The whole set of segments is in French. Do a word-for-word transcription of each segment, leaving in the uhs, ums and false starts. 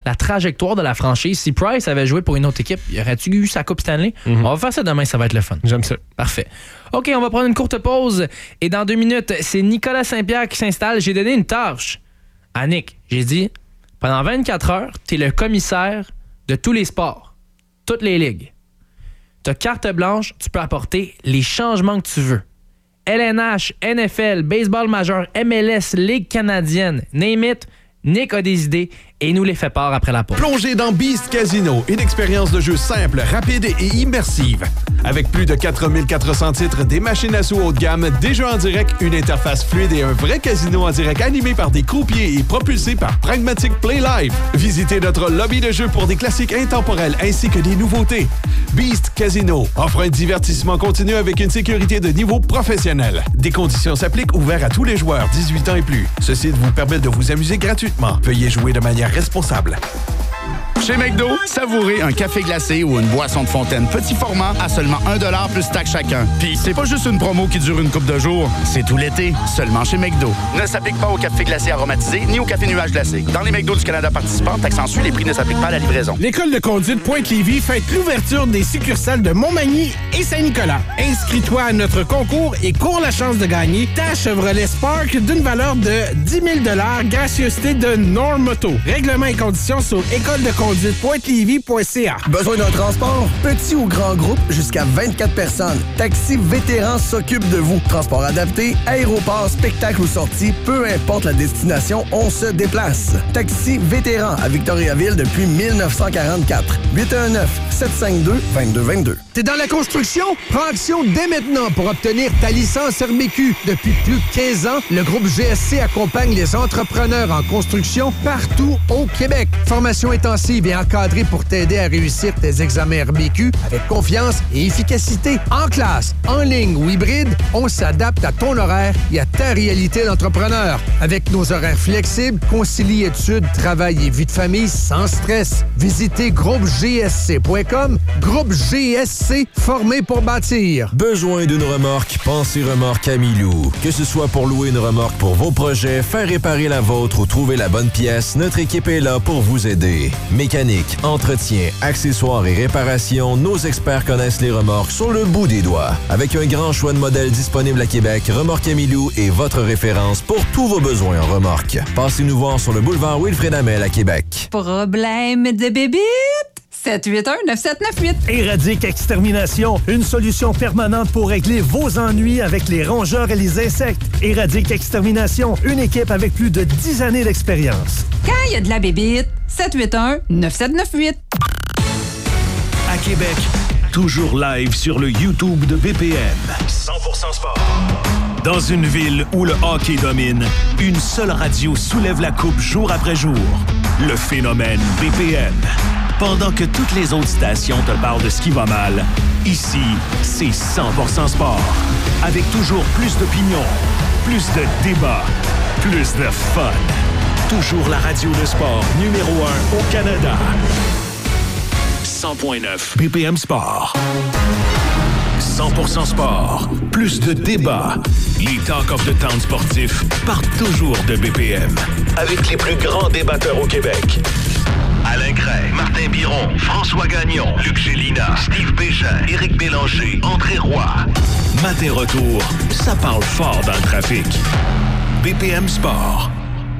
la trajectoire de la franchise. Si Price avait joué pour une autre équipe, y aurait-tu eu sa Coupe Stanley? Mm-hmm. On va faire ça demain, ça va être le fun. J'aime ça. Parfait. OK, on va prendre une courte pause. Et dans deux minutes, c'est Nicolas Saint-Pierre qui s'installe. J'ai donné une tâche à Nick. J'ai dit, pendant vingt-quatre heures, t'es le commissaire de tous les sports, toutes les ligues. T'as carte blanche, tu peux apporter les changements que tu veux. L N H, N F L, baseball majeur, M L S, Ligue canadienne, name it, Nick a des idées et nous les fait part après la pause. Plongez dans Beast Casino, une expérience de jeu simple, rapide et immersive. Avec plus de quatre mille quatre cents titres, des machines à sous haut de gamme, des jeux en direct, une interface fluide et un vrai casino en direct animé par des croupiers et propulsé par Pragmatic Play Live. Visitez notre lobby de jeu pour des classiques intemporels ainsi que des nouveautés. Beast Casino offre un divertissement continu avec une sécurité de niveau professionnel. Des conditions s'appliquent, ouverts à tous les joueurs dix-huit ans et plus. Ceci vous permet de vous amuser gratuitement. Veuillez jouer de manière responsable. Chez McDo, savourez un café glacé ou une boisson de fontaine petit format à seulement un dollar plus taxe chacun. Puis c'est pas juste une promo qui dure une couple de jours, c'est tout l'été, seulement chez McDo. Ne s'applique pas au café glacé aromatisé ni au café nuage glacé. Dans les McDo du Canada participants, taxe en sus, les prix ne s'appliquent pas à la livraison. L'École de conduite Pointe-Lévis fête l'ouverture des succursales de Montmagny et Saint-Nicolas. Inscris-toi à notre concours et cours la chance de gagner ta Chevrolet Spark d'une valeur de dix mille dollars, gracieuseté de Normoto. Règlements et conditions sur école de conduite pointe lévis point c a. Besoin d'un transport? Petit ou grand groupe, jusqu'à vingt-quatre personnes. Taxi Vétéran s'occupe de vous. Transport adapté, aéroport, spectacle ou sortie, peu importe la destination, on se déplace. Taxi Vétéran à Victoriaville depuis mille neuf cent quarante-quatre. huit un neuf, sept cinq deux, deux deux deux deux. T'es dans la construction? Prends action dès maintenant pour obtenir ta licence R M Q. Depuis plus de quinze ans, le groupe G S C accompagne les entrepreneurs en construction partout au Québec. Formation intensive et encadrée pour t'aider à réussir tes examens R M Q avec confiance et efficacité. En classe, en ligne ou hybride, on s'adapte à ton horaire et à ta réalité d'entrepreneur. Avec nos horaires flexibles, concilie études, travail et vie de famille sans stress. Visitez groupe G S C point com. Groupe G S C, formé pour bâtir. Besoin d'une remorque? Pensez Remorque Amilou. Que ce soit pour louer une remorque pour vos projets, faire réparer la vôtre ou trouver la bonne pièce, notre équipe est là pour vous aider. Mécanique, entretien, accessoires et réparations, nos experts connaissent les remorques sur le bout des doigts. Avec un grand choix de modèles disponibles à Québec, Remorque Amilou est votre référence pour tous vos besoins en remorque. Passez-nous voir sur le boulevard Wilfrid Hamel à Québec. Problème de bébite? sept huit un neuf sept neuf huit. Éradique Extermination, une solution permanente pour régler vos ennuis avec les rongeurs et les insectes. Éradique Extermination, une équipe avec plus de dix années d'expérience. Quand il y a de la bébite, sept huit un neuf sept neuf huit. À Québec, toujours live sur le YouTube de B P M. cent pour cent sport. Dans une ville où le hockey domine, une seule radio soulève la coupe jour après jour. Le phénomène B P M. Pendant que toutes les autres stations te parlent de ce qui va mal, ici, c'est cent pour cent sport. Avec toujours plus d'opinions, plus de débats, plus de fun. Toujours la radio de sport numéro un au Canada. cent point neuf B P M Sport. cent pour cent sport. Plus de débats. Les Talk of the Town sportifs partent toujours de B P M. Avec les plus grands débatteurs au Québec. Alain Gray, Martin Biron, François Gagnon, Luc Gélina, Steve Bégin, Éric Bélanger, André Roy. Matin retour, ça parle fort dans le trafic. B P M Sport.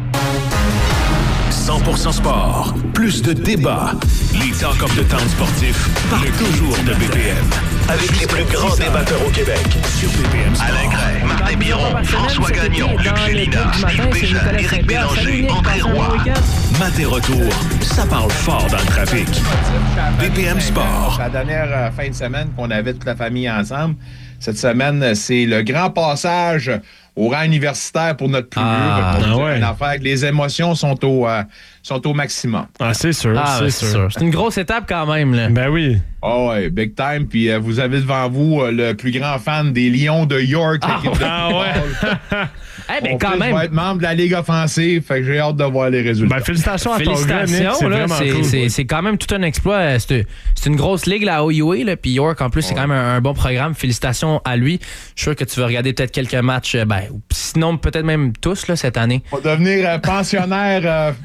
cent pour cent sport. Plus de débats. Les Talk of the Town sportifs parlent toujours de B P M. Avec les plus grands débatteurs au Québec. Sur B P M Sport. Alain Gray, Martin Biron, François Gagnon, Luc Gélina, Steve Bégin, Éric Bélanger, André Roy. Matin retour, ça parle fort dans le trafic. B P M Sport. La dernière euh, fin de semaine qu'on avait toute la famille ensemble, cette semaine, c'est le grand passage au rang universitaire pour notre plus ah, vieux. Ah ouais. Une affaire que les émotions sont au, euh, sont au maximum. Ah, c'est sûr, ah, c'est, c'est sûr. sûr. C'est une grosse étape quand même, là. Ben oui. Oh ouais, big time. Puis euh, vous avez devant vous euh, le plus grand fan des Lions de York. Ah, l'équipe de ah ouais. Eh ben, Mon quand fils même. va être membre de la Ligue offensive, fait que j'ai hâte de voir les résultats. Ben, félicitations à félicitations, ton gars, Nick, c'est là, vraiment c'est, cool. c'est, c'est quand même tout un exploit. C'est, c'est une grosse ligue, la O U A, là, puis York, en plus, c'est ouais. quand même un, un bon programme. Félicitations à lui. Je suis sûr que tu vas regarder peut-être quelques matchs, ben, sinon peut-être même tous là, cette année. On va devenir euh, pensionnaire euh, permanent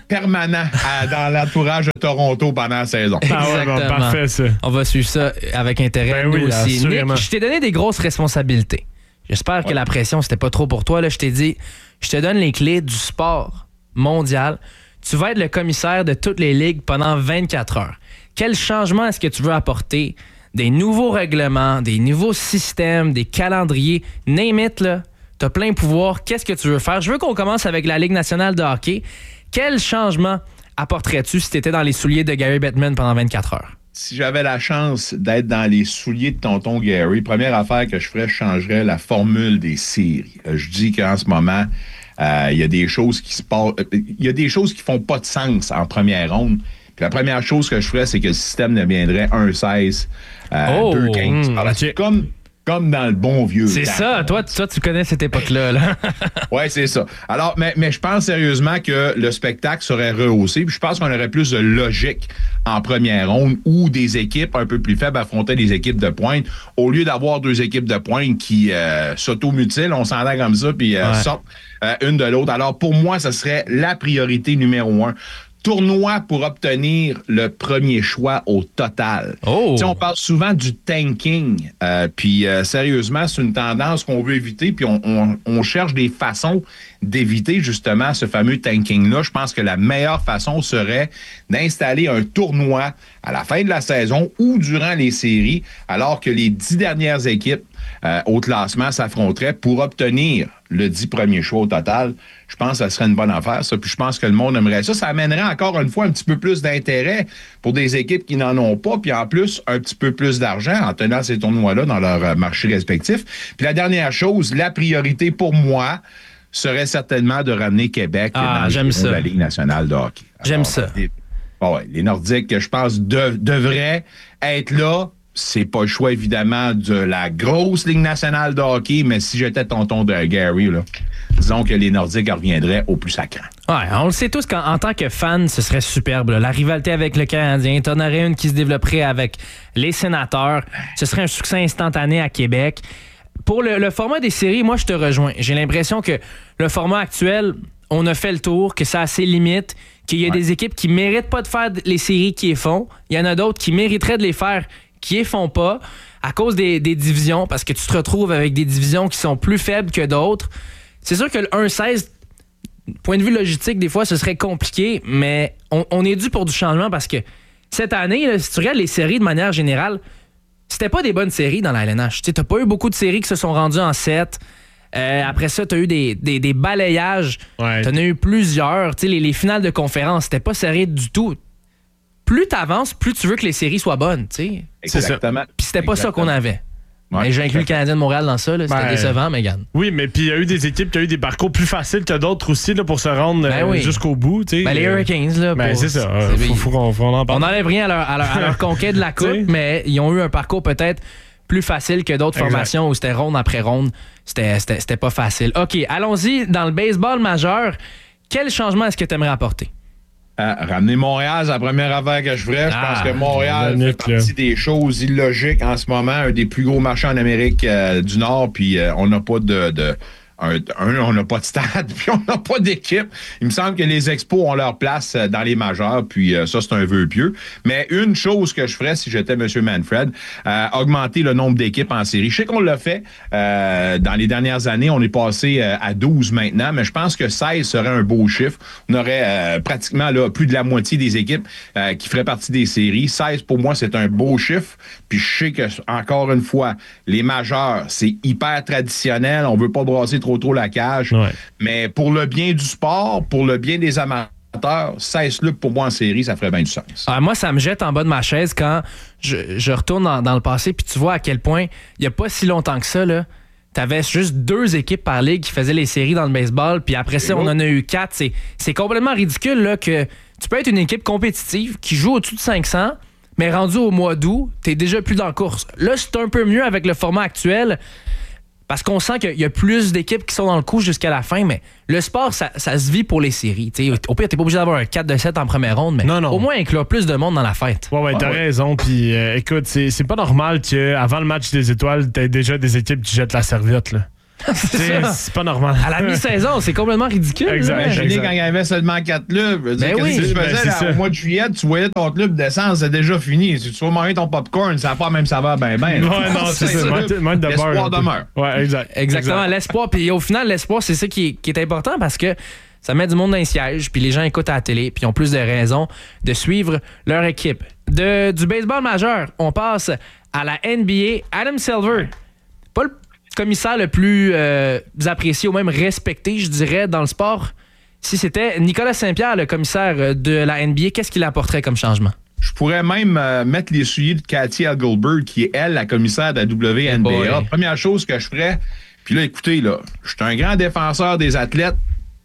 permanent à, dans l'entourage de Toronto pendant la saison. Ah ouais, bon, parfait, ça. On va suivre ça avec intérêt, Ben nous oui, aussi. assurément. Nick, je t'ai donné des grosses responsabilités. J'espère Ouais. que la pression, c'était pas trop pour toi. Là. Je t'ai dit, je te donne les clés du sport mondial. Tu vas être le commissaire de toutes les ligues pendant vingt-quatre heures. Quel changement est-ce que tu veux apporter? Des nouveaux règlements, des nouveaux systèmes, des calendriers, name it, là. T'as plein de pouvoirs. Qu'est-ce que tu veux faire? Je veux qu'on commence avec la Ligue nationale de hockey. Quel changement apporterais-tu si tu étais dans les souliers de Gary Bettman pendant vingt-quatre heures? Si j'avais la chance d'être dans les souliers de tonton Gary, première affaire que je ferais, je changerais la formule des séries. Euh, je dis qu'en ce moment, euh, il y a des choses qui se passent, il y a des choses qui font pas de sens en première ronde. Puis la première chose que je ferais, c'est que le système deviendrait un seize, euh, Oh, deux quinze. hmm, par la suite. Comme Comme dans le bon vieux C'est temps. ça. Toi, toi, tu connais cette époque-là. Là. Oui, c'est ça. Alors, mais, mais je pense sérieusement que le spectacle serait rehaussé. Puis je pense qu'on aurait plus de logique en première ronde où des équipes un peu plus faibles affrontaient des équipes de pointe au lieu d'avoir deux équipes de pointe qui euh, s'automutilent, on s'entend comme ça, puis euh, Ouais. sortent euh, une de l'autre. Alors, pour moi, ce serait la priorité numéro un. Tournoi pour obtenir le premier choix au total. Oh. Tu sais, on parle souvent du tanking, euh, puis euh, sérieusement, c'est une tendance qu'on veut éviter, puis on, on, on cherche des façons d'éviter justement ce fameux tanking-là. Je pense que la meilleure façon serait d'installer un tournoi à la fin de la saison ou durant les séries, alors que les dix dernières équipes euh, au classement s'affronteraient pour obtenir le dix premiers choix au total. Je pense que ça serait une bonne affaire, ça. Puis je pense que le monde aimerait ça. Ça amènerait encore une fois un petit peu plus d'intérêt pour des équipes qui n'en ont pas. Puis en plus, un petit peu plus d'argent en tenant ces tournois-là dans leur euh, marché respectif. Puis la dernière chose, la priorité pour moi serait certainement de ramener Québec Ah, dans le j'aime giron de ça. la Ligue nationale de hockey. J'aime Alors, ça. Les, bon, ouais, les Nordiques, je pense, de- devraient être là. C'est pas le choix, évidemment, de la grosse Ligue nationale de hockey, mais si j'étais tonton de Gary, là, disons que les Nordiques reviendraient au plus sacrant. Ouais, on le sait tous qu'en en tant que fan, ce serait superbe. là. La rivalité avec le Canadien, t'en aurais une qui se développerait avec les Sénateurs. Ce serait un succès instantané à Québec. Pour le, le format des séries, moi, je te rejoins. J'ai l'impression que le format actuel, on a fait le tour, que ça a ses limites, qu'il y a Ouais. des équipes qui méritent pas de faire les séries qui les font. Il y en a d'autres qui mériteraient de les faire, qui les font pas, à cause des, des divisions, parce que tu te retrouves avec des divisions qui sont plus faibles que d'autres. C'est sûr que le un seize, point de vue logistique, des fois, ce serait compliqué, mais on, on est dû pour du changement parce que cette année, là, si tu regardes les séries de manière générale, c'était pas des bonnes séries dans la L N H. Tu n'as pas eu beaucoup de séries qui se sont rendues en sept. Euh, après ça, tu as eu des, des, des balayages. Ouais. Tu en as eu plusieurs. Tu sais, Les, les finales de conférence, c'était pas serré du tout. Plus tu avances, plus tu veux que les séries soient bonnes. tu sais. Exactement. Puis c'était pas ça qu'on avait. Ouais. Mais j'ai inclus le Canadien de Montréal dans ça. là. C'était Ben, décevant, mais regarde. Oui, mais puis il y a eu des équipes qui ont eu des parcours plus faciles que d'autres aussi là, pour se rendre Ben euh, oui. jusqu'au bout. tu sais. Ben, les Euh, Hurricanes, là. Ben pour- c'est ça. c'est- euh, faut, faut qu'on faut qu'on en On parle. n'enlève rien à leur, à leur- à leur conquête de la Coupe, T'sais. mais ils ont eu un parcours peut-être plus facile que d'autres Exact. formations où c'était ronde après ronde. C'était, c'était, c'était pas facile. OK, allons-y dans le baseball majeur. Quel changement est-ce que tu aimerais apporter? Euh, ramener Montréal, c'est la première affaire que je ferais. Je Ah, pense que Montréal Yannick, fait partie des choses illogiques en ce moment. Un des plus gros marchés en Amérique euh, du Nord, puis euh, on n'a pas de... de un, un, on n'a pas de stade, puis on n'a pas d'équipe. Il me semble que les expos ont leur place euh, dans les majeurs, puis euh, ça, c'est un vœu pieux. Mais une chose que je ferais si j'étais M. Manfred, euh, augmenter le nombre d'équipes en série. Je sais qu'on l'a fait euh, dans les dernières années. On est passé euh, à douze maintenant, mais je pense que seize serait un beau chiffre. On aurait euh, pratiquement là, plus de la moitié des équipes euh, qui feraient partie des séries. seize, pour moi, c'est un beau chiffre. Puis je sais que, encore une fois, les majeurs, c'est hyper traditionnel. On veut pas brasser trop trop la cage. Ouais. Mais pour le bien du sport, pour le bien des amateurs, seize clubs pour moi en série, ça ferait bien du sens. Ah, moi, ça me jette en bas de ma chaise quand je, je retourne dans, dans le passé, puis tu vois à quel point, il n'y a pas si longtemps que ça, là, t'avais juste deux équipes par ligue qui faisaient les séries dans le baseball, puis après ça, on en a eu quatre. C'est, c'est complètement ridicule là, que tu peux être une équipe compétitive qui joue au-dessus de cinq cents, mais rendu au mois d'août, t'es déjà plus dans la course. Là, c'est un peu mieux avec le format actuel, parce qu'on sent qu'il y a plus d'équipes qui sont dans le coup jusqu'à la fin, mais le sport, ça, ça se vit pour les séries. T'sais, au pire, t'es pas obligé d'avoir un quatre de sept en première ronde, mais Non, non. au moins inclure plus de monde dans la fête. Ouais, ouais, t'as Ah ouais. raison. Puis euh, écoute, c'est c'est pas normal qu'avant le match des étoiles, t'aies déjà des équipes qui jettent la serviette. Là. c'est, c'est pas normal. À la mi-saison, c'est complètement ridicule. Exact. Imaginez quand il y avait seulement quatre clubs. Ben dire, oui. Que tu faisais ben, là, au mois de juillet, tu voyais ton club descendre, c'est déjà fini. Si tu vas manger ton popcorn, ça n'a pas même saveur ben ben. Ouais, non, c'est, c'est ça. Manque de beurre. L'espoir demeure. Ouais, exact. Exactement, exact. l'espoir. Puis au final, l'espoir, c'est ça qui est, qui est important parce que ça met du monde dans les sièges, puis les gens écoutent à la télé, puis ils ont plus de raisons de suivre leur équipe. De, du baseball majeur, on passe à la N B A. Adam Silver, pas le commissaire le plus euh, apprécié ou même respecté, je dirais, dans le sport. Si c'était Nicolas Saint-Pierre, le commissaire de la N B A, qu'est-ce qu'il apporterait comme changement? Je pourrais même euh, mettre les souliers de Cathy Engelbert, qui est, elle, la commissaire de la W N B A. Boy. Première chose que je ferais, puis là, écoutez, là, je suis un grand défenseur des athlètes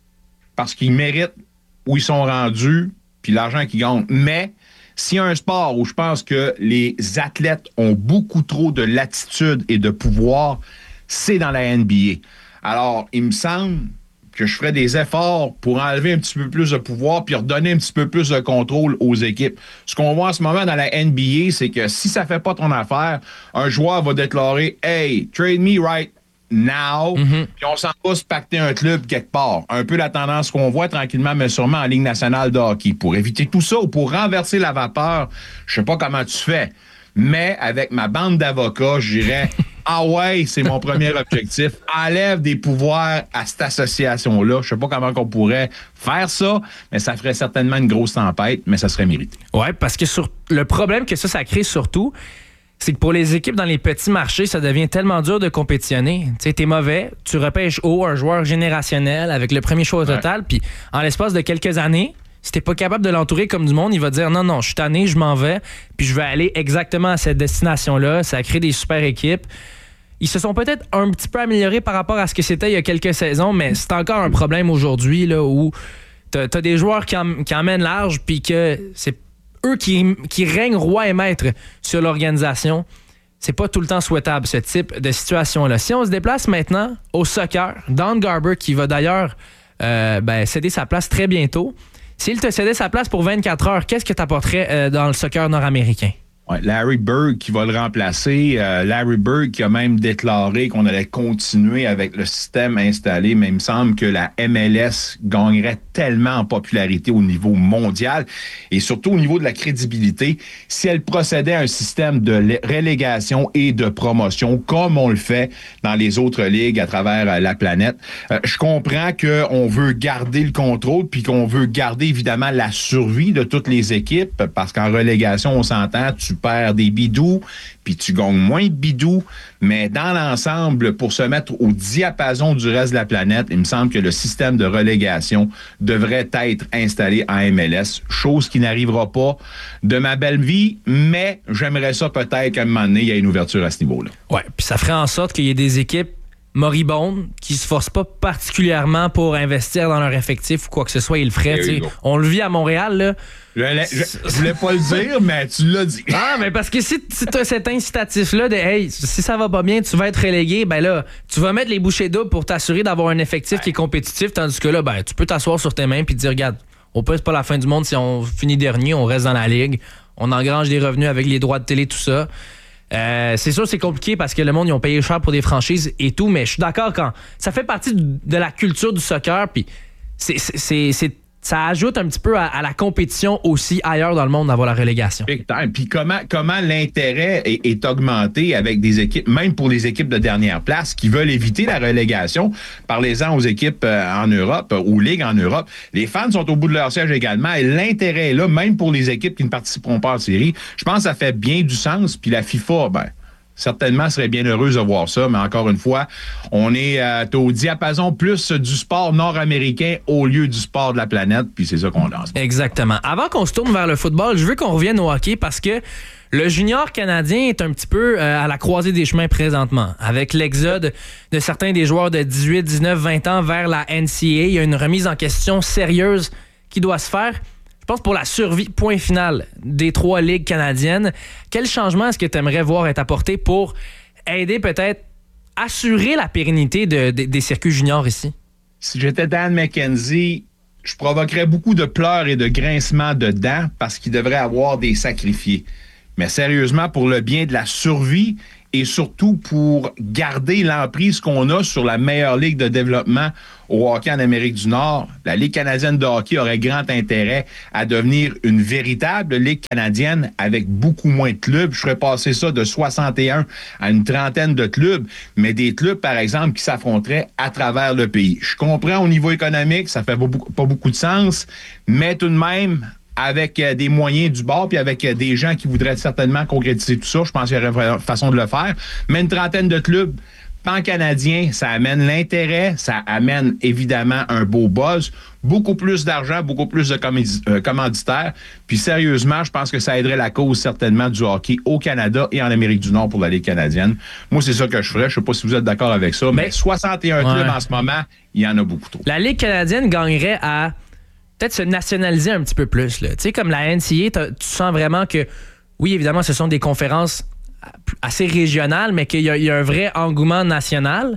parce qu'ils méritent où ils sont rendus, puis l'argent qu'ils gagnent. Mais s'il y a un sport où je pense que les athlètes ont beaucoup trop de latitude et de pouvoir, c'est dans la N B A. Alors, il me semble que je ferais des efforts pour enlever un petit peu plus de pouvoir puis redonner un petit peu plus de contrôle aux équipes. Ce qu'on voit en ce moment dans la N B A, c'est que si ça fait pas ton affaire, un joueur va déclarer « Hey, trade me right now mm-hmm. », puis on s'en va se pacter un club quelque part. Un peu la tendance qu'on voit tranquillement, mais sûrement en Ligue nationale de hockey. Pour éviter tout ça ou pour renverser la vapeur, je sais pas comment tu fais, mais avec ma bande d'avocats, je dirais ah ouais, c'est mon premier objectif. Enlève des pouvoirs à cette association-là. Je sais pas comment on pourrait faire ça, mais ça ferait certainement une grosse tempête, mais ça serait mérité. Ouais, parce que sur le problème que ça, ça crée surtout, c'est que pour les équipes dans les petits marchés, ça devient tellement dur de compétitionner. Tu sais, t'es mauvais, tu repêches haut un joueur générationnel avec le premier choix au total, ouais. Puis en l'espace de quelques années, si t'es pas capable de l'entourer comme du monde, il va dire non, non, je suis tanné, je m'en vais, puis je vais aller exactement à cette destination-là. Ça crée des super équipes. Ils se sont peut-être un petit peu améliorés par rapport à ce que c'était il y a quelques saisons, mais c'est encore un problème aujourd'hui là, où t'as, t'as des joueurs qui, en, qui emmènent large, puis que c'est eux qui, qui règnent roi et maître sur l'organisation. C'est pas tout le temps souhaitable, ce type de situation-là. Si on se déplace maintenant au soccer, Don Garber, qui va d'ailleurs euh, ben, céder sa place très bientôt, s'il te cédait sa place pour vingt-quatre heures, qu'est-ce que tu apporterais euh, dans le soccer nord-américain? Ouais, Larry Bird qui va le remplacer. Euh, Larry Bird qui a même déclaré qu'on allait continuer avec le système installé, mais il me semble que la M L S gagnerait tellement en popularité au niveau mondial et surtout au niveau de la crédibilité si elle procédait à un système de relégation et de promotion comme on le fait dans les autres ligues à travers la planète. Euh, je comprends qu'on veut garder le contrôle puis qu'on veut garder évidemment la survie de toutes les équipes parce qu'en relégation, on s'entend, tu perds des bidous, puis tu gagnes moins de bidous, mais dans l'ensemble, pour se mettre au diapason du reste de la planète, il me semble que le système de relégation devrait être installé en M L S, chose qui n'arrivera pas de ma belle vie, mais j'aimerais ça peut-être qu'à un moment donné, il y ait une ouverture à ce niveau-là. Ouais, puis ça ferait en sorte qu'il y ait des équipes moribondes qui se forcent pas particulièrement pour investir dans leur effectif ou quoi que ce soit, ils le feraient. On le vit à Montréal, là. Je, je, je voulais pas le dire, mais tu l'as dit. Ah, mais parce que si, si tu as cet incitatif-là de hey, si ça va pas bien, tu vas être relégué, ben là, tu vas mettre les bouchées doubles pour t'assurer d'avoir un effectif ouais. qui est compétitif, tandis que là, ben, tu peux t'asseoir sur tes mains puis te dire, regarde, au pire, c'est pas la fin du monde si on finit dernier, on reste dans la ligue, on engrange des revenus avec les droits de télé, tout ça. Euh, c'est sûr, c'est compliqué parce que le monde, ils ont payé cher pour des franchises et tout, mais je suis d'accord quand ça fait partie de la culture du soccer, puis c'est, c'est, c'est, c'est ça ajoute un petit peu à, à la compétition aussi ailleurs dans le monde d'avoir la relégation. Puis comment, comment l'intérêt est, est augmenté avec des équipes, même pour les équipes de dernière place qui veulent éviter la relégation. Parlez-en aux équipes euh, en Europe, euh, aux ligues en Europe. Les fans sont au bout de leur siège également et l'intérêt est là, même pour les équipes qui ne participeront pas en série. Je pense que ça fait bien du sens. Puis la FIFA, ben... certainement serait bien heureuse de voir ça, mais encore une fois, on est euh, au diapason plus du sport nord-américain au lieu du sport de la planète, puis c'est ça qu'on lance. Exactement. Avant qu'on se tourne vers le football, je veux qu'on revienne au hockey parce que le junior canadien est un petit peu euh, à la croisée des chemins présentement. Avec l'exode de certains des joueurs de dix-huit, dix-neuf, vingt ans vers la N C A A, il y a une remise en question sérieuse qui doit se faire. Je pense pour la survie, point final, des trois ligues canadiennes. Quel changement est-ce que tu aimerais voir être apporté pour aider peut-être assurer la pérennité de, de, des circuits juniors ici? Si j'étais Dan McKenzie, je provoquerais beaucoup de pleurs et de grincements de dents parce qu'il devrait avoir des sacrifiés. Mais sérieusement, pour le bien de la survie et surtout pour garder l'emprise qu'on a sur la meilleure ligue de développement au hockey en Amérique du Nord. La Ligue canadienne de hockey aurait grand intérêt à devenir une véritable ligue canadienne avec beaucoup moins de clubs. Je ferais passer ça de soixante et un à une trentaine de clubs, mais des clubs, par exemple, qui s'affronteraient à travers le pays. Je comprends au niveau économique, ça fait pas beaucoup de sens, mais tout de même, avec euh, des moyens du bord, puis avec euh, des gens qui voudraient certainement concrétiser tout ça, je pense qu'il y aurait une façon de le faire. Mais une trentaine de clubs pan-canadiens, ça amène l'intérêt, ça amène évidemment un beau buzz, beaucoup plus d'argent, beaucoup plus de commandi- euh, commanditaires. Puis sérieusement, je pense que ça aiderait la cause certainement du hockey au Canada et en Amérique du Nord pour la Ligue canadienne. Moi, c'est ça que je ferais. Je sais pas si vous êtes d'accord avec ça, mais, mais soixante et un ouais. clubs en ce moment, il y en a beaucoup trop. La Ligue canadienne gagnerait à peut-être se nationaliser un petit peu plus. Tu sais, comme la N C A A, tu sens vraiment que, oui, évidemment, ce sont des conférences assez régionales, mais qu'il y a, il y a un vrai engouement national.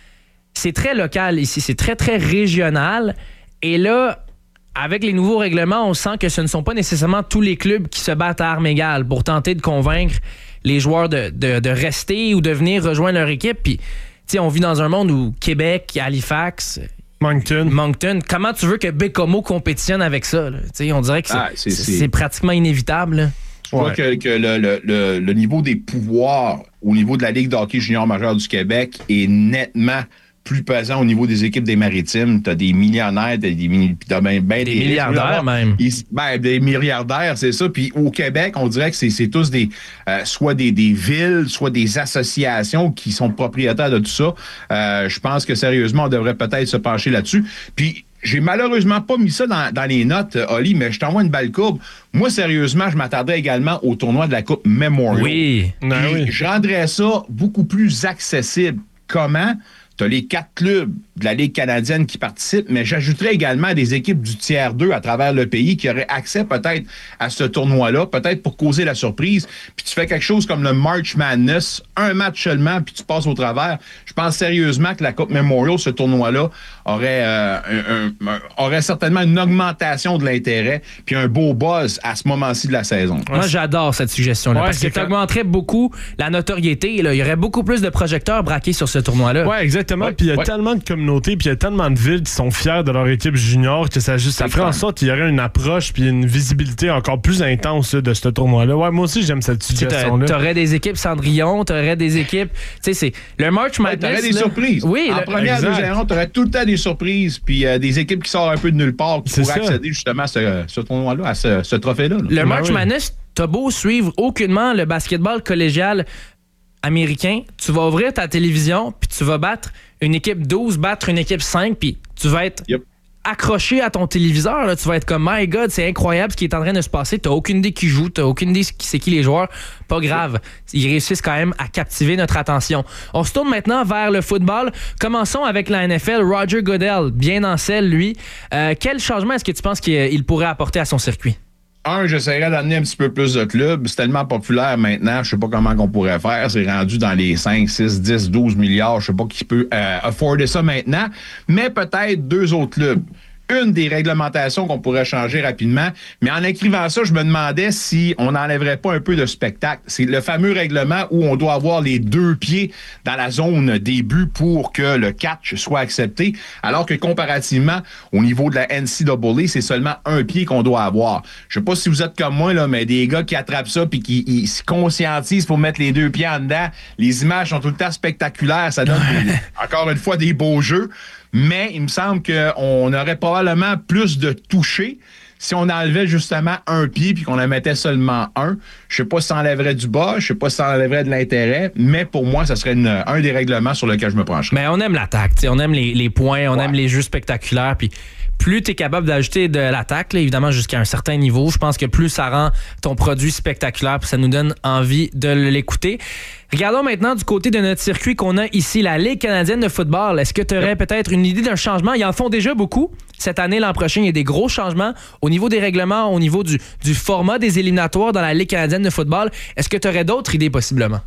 C'est très local ici, c'est très, très régional. Et là, avec les nouveaux règlements, on sent que ce ne sont pas nécessairement tous les clubs qui se battent à armes égales pour tenter de convaincre les joueurs de, de, de rester ou de venir rejoindre leur équipe. Puis, tu sais, on vit dans un monde où Québec, Halifax... Moncton. Moncton. Comment tu veux que Bécomo compétitionne avec ça? Là? On dirait que c'est, ah, c'est, c'est, c'est... c'est pratiquement inévitable. Là. Je crois ouais. que, que le, le, le, le niveau des pouvoirs au niveau de la Ligue de hockey junior majeur du Québec est nettement plus pesant au niveau des équipes des Maritimes. Tu as des millionnaires, t'as des, t'as ben, ben des, des milliardaires même. Ils, ben, des milliardaires, c'est ça. Puis au Québec, on dirait que c'est, c'est tous des euh, soit des, des villes, soit des associations qui sont propriétaires de tout ça. Euh, je pense que sérieusement, on devrait peut-être se pencher là-dessus. Puis j'ai malheureusement pas mis ça dans, dans les notes, Oli, mais je t'envoie une balle courbe. Moi, sérieusement, je m'attendais également au tournoi de la Coupe Memorial. Oui. Puis, oui. Je rendrais ça beaucoup plus accessible. Comment? Tu as les quatre clubs de la Ligue canadienne qui participent, mais j'ajouterais également des équipes du tiers deux à travers le pays qui auraient accès peut-être à ce tournoi-là, peut-être pour causer la surprise. Puis tu fais quelque chose comme le March Madness, un match seulement, puis tu passes au travers. Je pense sérieusement que la Coupe Memorial, ce tournoi-là, aurait, euh, un, un, un, aurait certainement une augmentation de l'intérêt, puis un beau buzz à ce moment-ci de la saison. Moi, j'adore cette suggestion-là, ouais, parce que ça augmenterait beaucoup la notoriété. Là. Il y aurait beaucoup plus de projecteurs braqués sur ce tournoi-là. Oui, exactement. Ouais, puis il y a ouais. tellement de communautés, puis il y a tellement de villes qui sont fières de leur équipe junior que ça, juste, ça ferait en sorte qu'il y aurait une approche puis une visibilité encore plus intense là, de ce tournoi-là. Ouais, moi aussi, j'aime cette suggestion-là. Tu aurais des équipes Cendrillon, tu aurais des équipes... Tu sais, c'est... Le March Madness... Ouais, tu aurais des là, surprises. Oui. En le... première, deuxième ronde, tu aurais tout le temps des surprises, puis euh, des équipes qui sortent un peu de nulle part qui pourraient accéder justement à ce, ce tournoi-là, à ce, ce trophée-là. Là. Le ben March oui. Madness, t'as beau suivre aucunement le basketball collégial américain, tu vas ouvrir ta télévision, puis tu vas battre une équipe douze, battre une équipe cinq, puis tu vas être yep. accroché à ton téléviseur. Là. Tu vas être comme, my God, c'est incroyable ce qui est en train de se passer. T'as aucune idée qui joue, t'as aucune idée qui c'est qui les joueurs. Pas grave. Ils réussissent quand même à captiver notre attention. On se tourne maintenant vers le football. Commençons avec la N F L. Roger Goodell, bien en selle, lui. Euh, quel changement est-ce que tu penses qu'il pourrait apporter à son circuit? Un, j'essaierais d'amener un petit peu plus de clubs. C'est tellement populaire maintenant, je sais pas comment on pourrait faire. C'est rendu dans les cinq, six, dix, douze milliards. Je sais pas qui peut euh, afforder ça maintenant. Mais peut-être deux autres clubs. Une des réglementations qu'on pourrait changer rapidement. Mais en écrivant ça, je me demandais si on n'enlèverait pas un peu de spectacle. C'est le fameux règlement où on doit avoir les deux pieds dans la zone des buts pour que le catch soit accepté. Alors que comparativement, au niveau de la N C A A, c'est seulement un pied qu'on doit avoir. Je sais pas si vous êtes comme moi, là, mais des gars qui attrapent ça puis qui ils se conscientisent pour mettre les deux pieds en dedans. Les images sont tout le temps spectaculaires. Ça donne des, encore une fois des beaux jeux. Mais il me semble qu'on aurait probablement plus de toucher si on enlevait justement un pied puis qu'on en mettait seulement un. Je sais pas si ça enlèverait du bas, je sais pas si ça enlèverait de l'intérêt, mais pour moi, ça serait une, un des règlements sur lequel je me pencherais. Mais on aime l'attaque, on aime les, les points, on ouais. aime les jeux spectaculaires, puis plus tu es capable d'ajouter de l'attaque, là, évidemment jusqu'à un certain niveau, je pense que plus ça rend ton produit spectaculaire, puis ça nous donne envie de l'écouter. Regardons maintenant du côté de notre circuit qu'on a ici, la Ligue canadienne de football. Est-ce que tu aurais peut-être une idée d'un changement? Ils en font déjà beaucoup. Cette année, l'an prochain, il y a des gros changements au niveau des règlements, au niveau du, du format des éliminatoires dans la Ligue canadienne de football. Est-ce que tu aurais d'autres idées possiblement?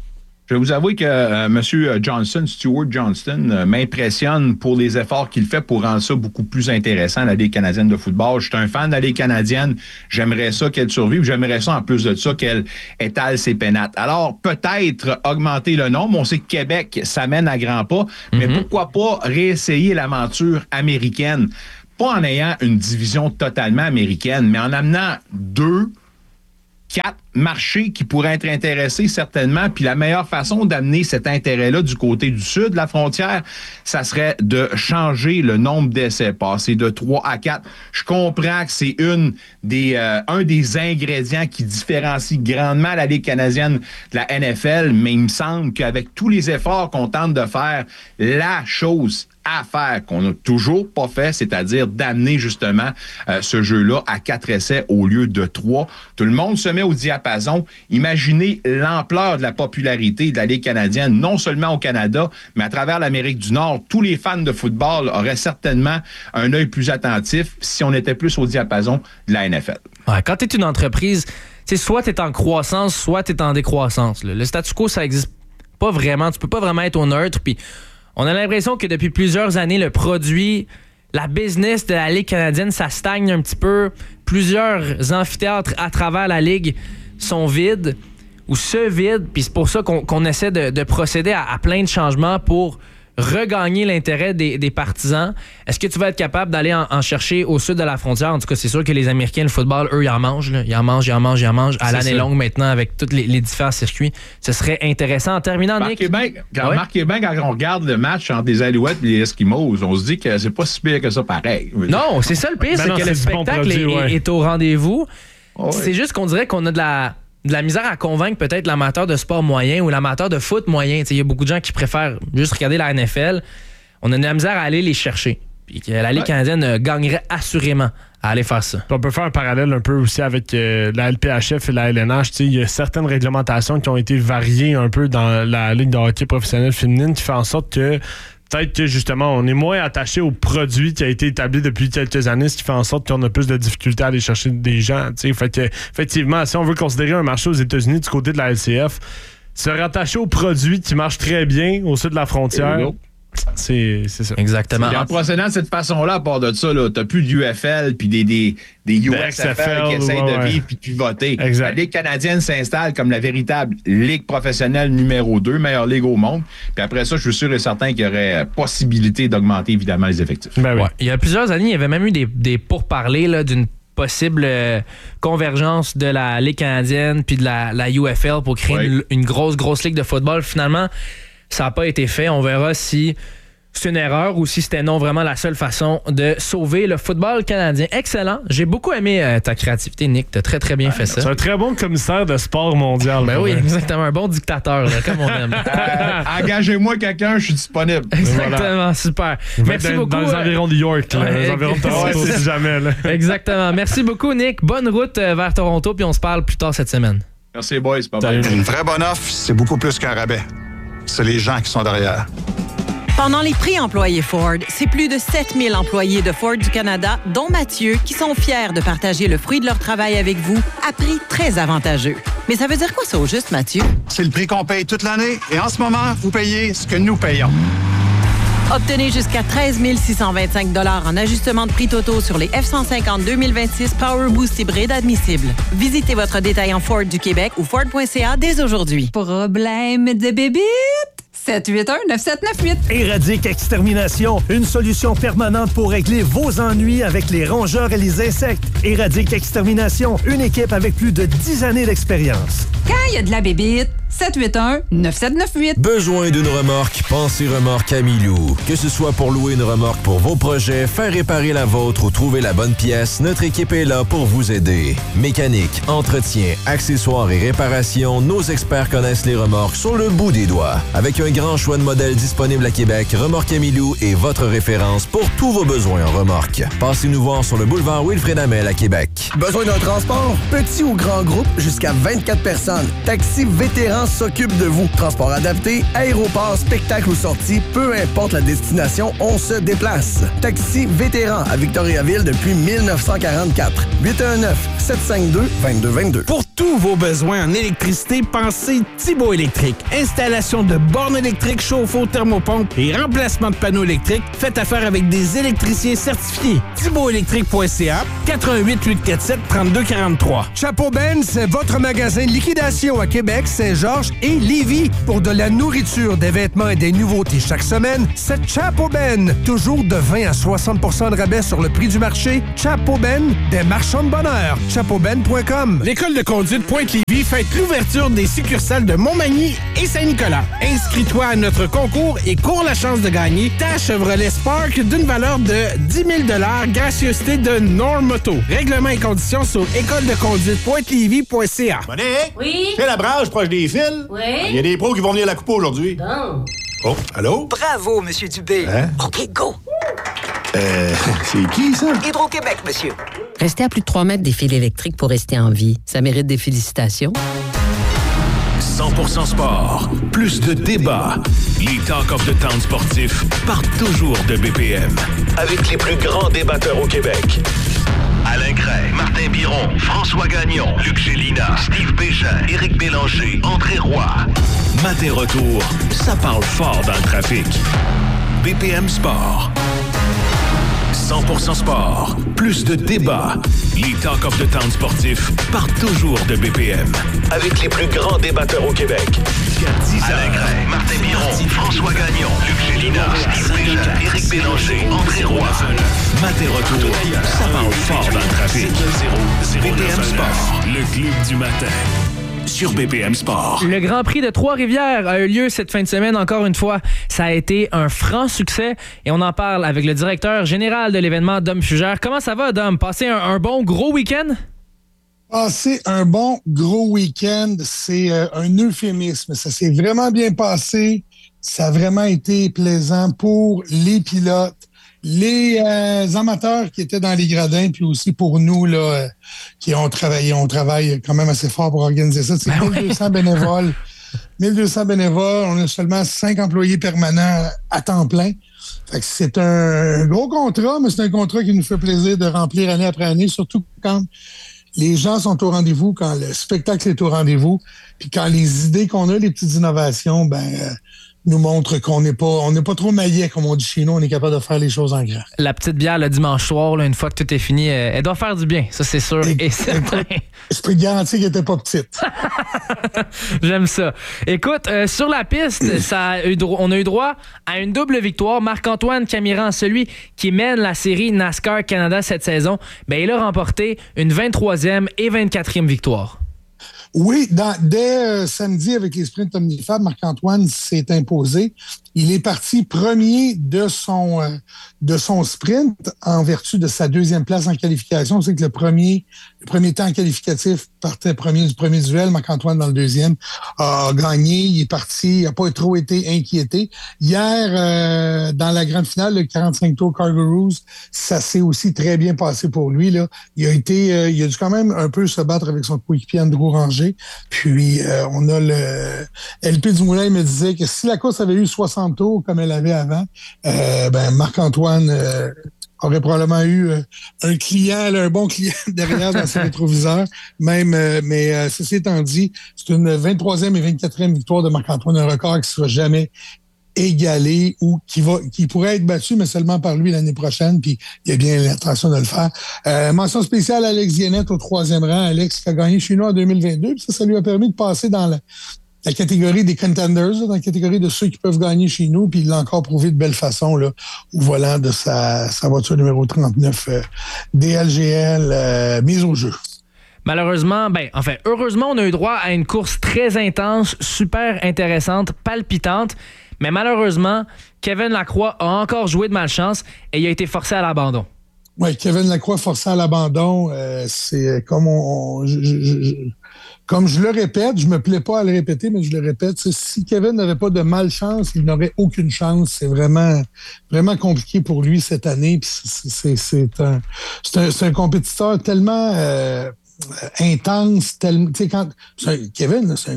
Je vais vous avouer que euh, M. Johnston, Stuart Johnston, euh, m'impressionne pour les efforts qu'il fait pour rendre ça beaucoup plus intéressant, la Ligue canadienne de football. Je suis un fan de la Ligue canadienne. J'aimerais ça qu'elle survive. J'aimerais ça, en plus de ça, qu'elle étale ses pénates. Alors, peut-être augmenter le nombre. On sait que Québec s'amène à grands pas, mm-hmm. mais pourquoi pas réessayer l'aventure américaine? Pas en ayant une division totalement américaine, mais en amenant deux, quatre marchés qui pourraient être intéressés certainement. Puis la meilleure façon d'amener cet intérêt-là du côté du sud de la frontière, ça serait de changer le nombre d'essais, passer de trois à quatre. Je comprends que c'est une des, euh, un des ingrédients qui différencie grandement la Ligue canadienne de la N F L, mais il me semble qu'avec tous les efforts qu'on tente de faire, la chose à faire qu'on n'a toujours pas fait, c'est-à-dire d'amener justement euh, ce jeu-là à quatre essais au lieu de trois. Tout le monde se met au diapason. Imaginez l'ampleur de la popularité de la Ligue canadienne, non seulement au Canada, mais à travers l'Amérique du Nord. Tous les fans de football auraient certainement un œil plus attentif si on était plus au diapason de la N F L. Ouais, quand tu es une entreprise, soit tu es en croissance, soit tu es en décroissance. Là. Le statu quo, ça n'existe pas vraiment. Tu peux pas vraiment être au neutre, puis on a l'impression que depuis plusieurs années, le produit, la business de la Ligue canadienne, ça stagne un petit peu. Plusieurs amphithéâtres à travers la Ligue sont vides ou se vident. Puis c'est pour ça qu'on, qu'on essaie de, de procéder à, à plein de changements pour regagner l'intérêt des, des partisans. Est-ce que tu vas être capable d'aller en, en chercher au sud de la frontière? En tout cas, c'est sûr que les Américains, le football, eux, ils en mangent. Là. Ils en mangent, ils en mangent, ils en mangent à c'est l'année ça. longue maintenant avec tous les, les différents circuits. Ce serait intéressant. En terminant, Nick... Bien, quand, ouais. Marquez bien, quand on regarde le match entre les Alouettes et les Eskimos, on se dit que c'est pas si pire que ça pareil. Non, c'est ça le pire, ben c'est non, que c'est le spectacle bon produit, est, ouais. est au rendez-vous. Oh, c'est ouais. juste qu'on dirait qu'on a de la... de la misère à convaincre peut-être l'amateur de sport moyen ou l'amateur de foot moyen. Il y a beaucoup de gens qui préfèrent juste regarder la N F L. On a de la misère à aller les chercher. Puis la Ligue ouais. canadienne gagnerait assurément à aller faire ça. On peut faire un parallèle un peu aussi avec euh, la L P H F et la L N H. Il y a certaines réglementations qui ont été variées un peu dans la Ligue de hockey professionnelle féminine qui fait en sorte que peut-être que justement, on est moins attaché au produit qui a été établi depuis quelques années, ce qui fait en sorte qu'on a plus de difficultés à aller chercher des gens. T'sais. Fait que, effectivement, si on veut considérer un marché aux États-Unis du côté de la L C F, se rattacher au produit qui marche très bien au sud de la frontière, c'est, c'est ça. Exactement. Et en procédant de cette façon-là, à part de ça, là, t'as plus d'U F L puis des, des, des U S F L qui essayent ouais, de vivre puis de pivoter. Exact. La Ligue canadienne s'installe comme la véritable ligue professionnelle numéro deux, meilleure ligue au monde. Puis après ça, je suis sûr et certain qu'il y aurait possibilité d'augmenter évidemment les effectifs. Ben oui. Ouais. Il y a plusieurs années, il y avait même eu des, des pourparlers là, d'une possible euh, convergence de la Ligue canadienne puis de la, la U F L pour créer ouais. une, une grosse, grosse ligue de football. Finalement, ça n'a pas été fait. On verra si c'est une erreur ou si c'était non vraiment la seule façon de sauver le football canadien. Excellent. J'ai beaucoup aimé euh, ta créativité, Nick. T'as très, très bien ouais, fait ça. C'est un très bon commissaire de sport mondial. Ben oui, vrai. Exactement. Un bon dictateur, là, comme on aime. euh, engagez-moi quelqu'un, je suis disponible. Exactement. Voilà. Super. Merci dans, beaucoup. Dans les environs de York, là, ouais, les environs de Toronto, si jamais. Là. Exactement. Merci beaucoup, Nick. Bonne route vers Toronto, puis on se parle plus tard cette semaine. Merci, boys. Bye-bye. Une vraie bonne offre, c'est beaucoup plus qu'un rabais. C'est les gens qui sont derrière. Pendant les prix employés Ford, c'est plus de sept mille employés de Ford du Canada, dont Mathieu, qui sont fiers de partager le fruit de leur travail avec vous à prix très avantageux. Mais ça veut dire quoi ça au juste, Mathieu? C'est le prix qu'on paye toute l'année et en ce moment, vous payez ce que nous payons. Obtenez jusqu'à treize mille six cent vingt-cinq dollars en ajustement de prix totaux sur les F cent cinquante deux mille vingt-six Power Boost hybride admissibles. Visitez votre détaillant Ford du Québec ou Ford point C A dès aujourd'hui. Problème de bébite? sept huit un neuf sept neuf huit. Éradique Extermination, une solution permanente pour régler vos ennuis avec les rongeurs et les insectes. Éradique Extermination, une équipe avec plus de dix années d'expérience. Quand il y a de la bébite, sept huit un neuf sept neuf huit. Besoin d'une remorque? Pensez Remorque Amilou. Que ce soit pour louer une remorque pour vos projets, faire réparer la vôtre ou trouver la bonne pièce, notre équipe est là pour vous aider. Mécanique, entretien, accessoires et réparation, nos experts connaissent les remorques sur le bout des doigts. Avec un grand choix de modèles disponibles à Québec, Remorque Amilou est votre référence pour tous vos besoins en remorque. Passez-nous voir sur le boulevard Wilfrid Hamel à Québec. Besoin d'un transport? Petit ou grand groupe, jusqu'à vingt-quatre personnes. Taxi Vétéran s'occupe de vous. Transport adapté, aéroport, spectacle ou sortie, peu importe la destination, on se déplace. Taxi Vétéran à Victoriaville depuis mille neuf cent quarante-quatre. huit un neuf sept cinq deux deux deux deux deux. Pour tous vos besoins en électricité, pensez Thibaut Électrique. Installation de bornes électriques, chauffe-eau, thermopompe et remplacement de panneaux électriques. Faites affaire avec des électriciens certifiés. thibaut électrique point c a, quatre un huit, huit quatre sept, trois deux quatre trois. Chapeau Ben, c'est votre magasin de liquidation à Québec, Saint-Georges et Lévis. Pour de la nourriture, des vêtements et des nouveautés chaque semaine, c'est Chapeau Ben. Toujours de vingt à soixante pour cent de rabais sur le prix du marché. Chapeau Ben, des marchands de bonheur. chapeau ben point com. L'école de conduite Pointe-Lévis fête l'ouverture des succursales de Montmagny et Saint-Nicolas. Inscris-toi à notre concours et cours la chance de gagner ta Chevrolet Spark d'une valeur de dix mille dollars, gracieuseté de Normoto. Règlements et conditions sur école de conduite pointe lévis point c a. Monique? Oui? Fais la branche proche des fils? Oui? Il y a des pros qui vont venir la couper aujourd'hui. Bon. Oh, allô? Bravo, Monsieur Dubé. Hein? OK, go. Euh, c'est qui, ça? Hydro-Québec, monsieur. Rester à plus de trois mètres des fils électriques pour rester en vie, ça mérite des félicitations. cent pour cent sport, plus de débats. Les Talk of the Town sportifs partent toujours de B P M. Avec les plus grands débatteurs au Québec. Alain Gray, Martin Biron, François Gagnon, Luc Gélina, Steve Bégin, Éric Bélanger, André Roy. Matin retour, ça parle fort dans le trafic. B P M Sport. cent pour cent sport, plus de débats. Les Talk of the Town sportifs partent toujours de B P M. Avec les plus grands débatteurs au Québec. Jusqu'à dix heures. Alain Gray, Martin Biron, François Gagnon, Luc Gélina, Steve Bégin, Éric Bélanger, André Roy. Matin retour, ça parle fort dans le trafic. B P M Sport, le club du matin. Sur B P M Sport. Le Grand Prix de Trois-Rivières a eu lieu cette fin de semaine encore une fois. Ça a été un franc succès et on en parle avec le directeur général de l'événement, Dom Fugère. Comment ça va, Dom? Passez un, un bon gros week-end? Passer un bon gros week-end, c'est euh, un euphémisme. Ça s'est vraiment bien passé. Ça a vraiment été plaisant pour les pilotes, les euh, amateurs qui étaient dans les gradins, puis aussi pour nous là, euh, qui ont travaillé. On travaille quand même assez fort pour organiser ça. C'est ben mille deux cents oui. bénévoles. mille deux cents bénévoles. On a seulement cinq employés permanents à temps plein. Fait que c'est un gros contrat, mais c'est un contrat qui nous fait plaisir de remplir année après année, surtout quand les gens sont au rendez-vous, quand le spectacle est au rendez-vous, puis quand les idées qu'on a, les petites innovations, ben... Euh, nous montre qu'on n'est pas on n'est pas trop maillet, comme on dit chez nous. On est capable de faire les choses en grand. La petite bière le dimanche soir, là, une fois que tout est fini, elle doit faire du bien. Ça, c'est sûr et, et certain. Je peux te garantir qu'elle n'était pas petite. J'aime ça. Écoute, euh, sur la piste, ça a eu dro- on a eu droit à une double victoire. Marc-Antoine Camiran, celui qui mène la série NASCAR Canada cette saison, ben, il a remporté une vingt-troisième et vingt-quatrième victoire. Oui, dans, dès euh, samedi, avec les sprints omnifab, Marc-Antoine s'est imposé. Il est parti premier de son euh, de son sprint en vertu de sa deuxième place en qualification. C'est que le premier le premier temps qualificatif partait premier du premier duel. Marc-Antoine, dans le deuxième, a gagné. Il est parti. Il n'a pas trop été inquiété. Hier, euh, dans la grande finale, le quarante-cinq tours Cargaroos, ça s'est aussi très bien passé pour lui. Là, il a été, euh, il a dû quand même un peu se battre avec son coéquipier Andrew Ranger. Puis euh, on a le L P Dumoulin, il me disait que si la course avait eu soixante tours comme elle avait avant, euh, ben Marc-Antoine euh, aurait probablement eu euh, un client, là, un bon client derrière dans ses rétroviseurs. Même, euh, mais euh, ceci étant dit, c'est une vingt-troisième et vingt-quatrième victoire de Marc-Antoine, un record qui sera jamais égalé ou qui va qui pourrait être battu, mais seulement par lui l'année prochaine, puis il a bien l'intention de le faire. Euh, mention spéciale à Alex Guénette au troisième rang. Alex qui a gagné chez nous en deux mille vingt-deux, puis ça, ça lui a permis de passer dans la, la catégorie des contenders, dans la catégorie de ceux qui peuvent gagner chez nous, puis il l'a encore prouvé de belle façon là, au volant de sa, sa voiture numéro trente-neuf euh, D L G L euh, mise au jeu. Malheureusement, ben, en fait, heureusement, on a eu droit à une course très intense, super intéressante, palpitante. Mais malheureusement, Kevin Lacroix a encore joué de malchance et il a été forcé à l'abandon. Oui, Kevin Lacroix forcé à l'abandon, euh, c'est comme on, on je, je, je, comme je le répète, je me plais pas à le répéter, mais je le répète, si Kevin n'avait pas de malchance, il n'aurait aucune chance. C'est vraiment, vraiment compliqué pour lui cette année. Puis c'est, c'est, c'est, un, c'est, un, c'est un compétiteur tellement euh, intense, tellement, tu sais, quand c'est un, Kevin, c'est un gars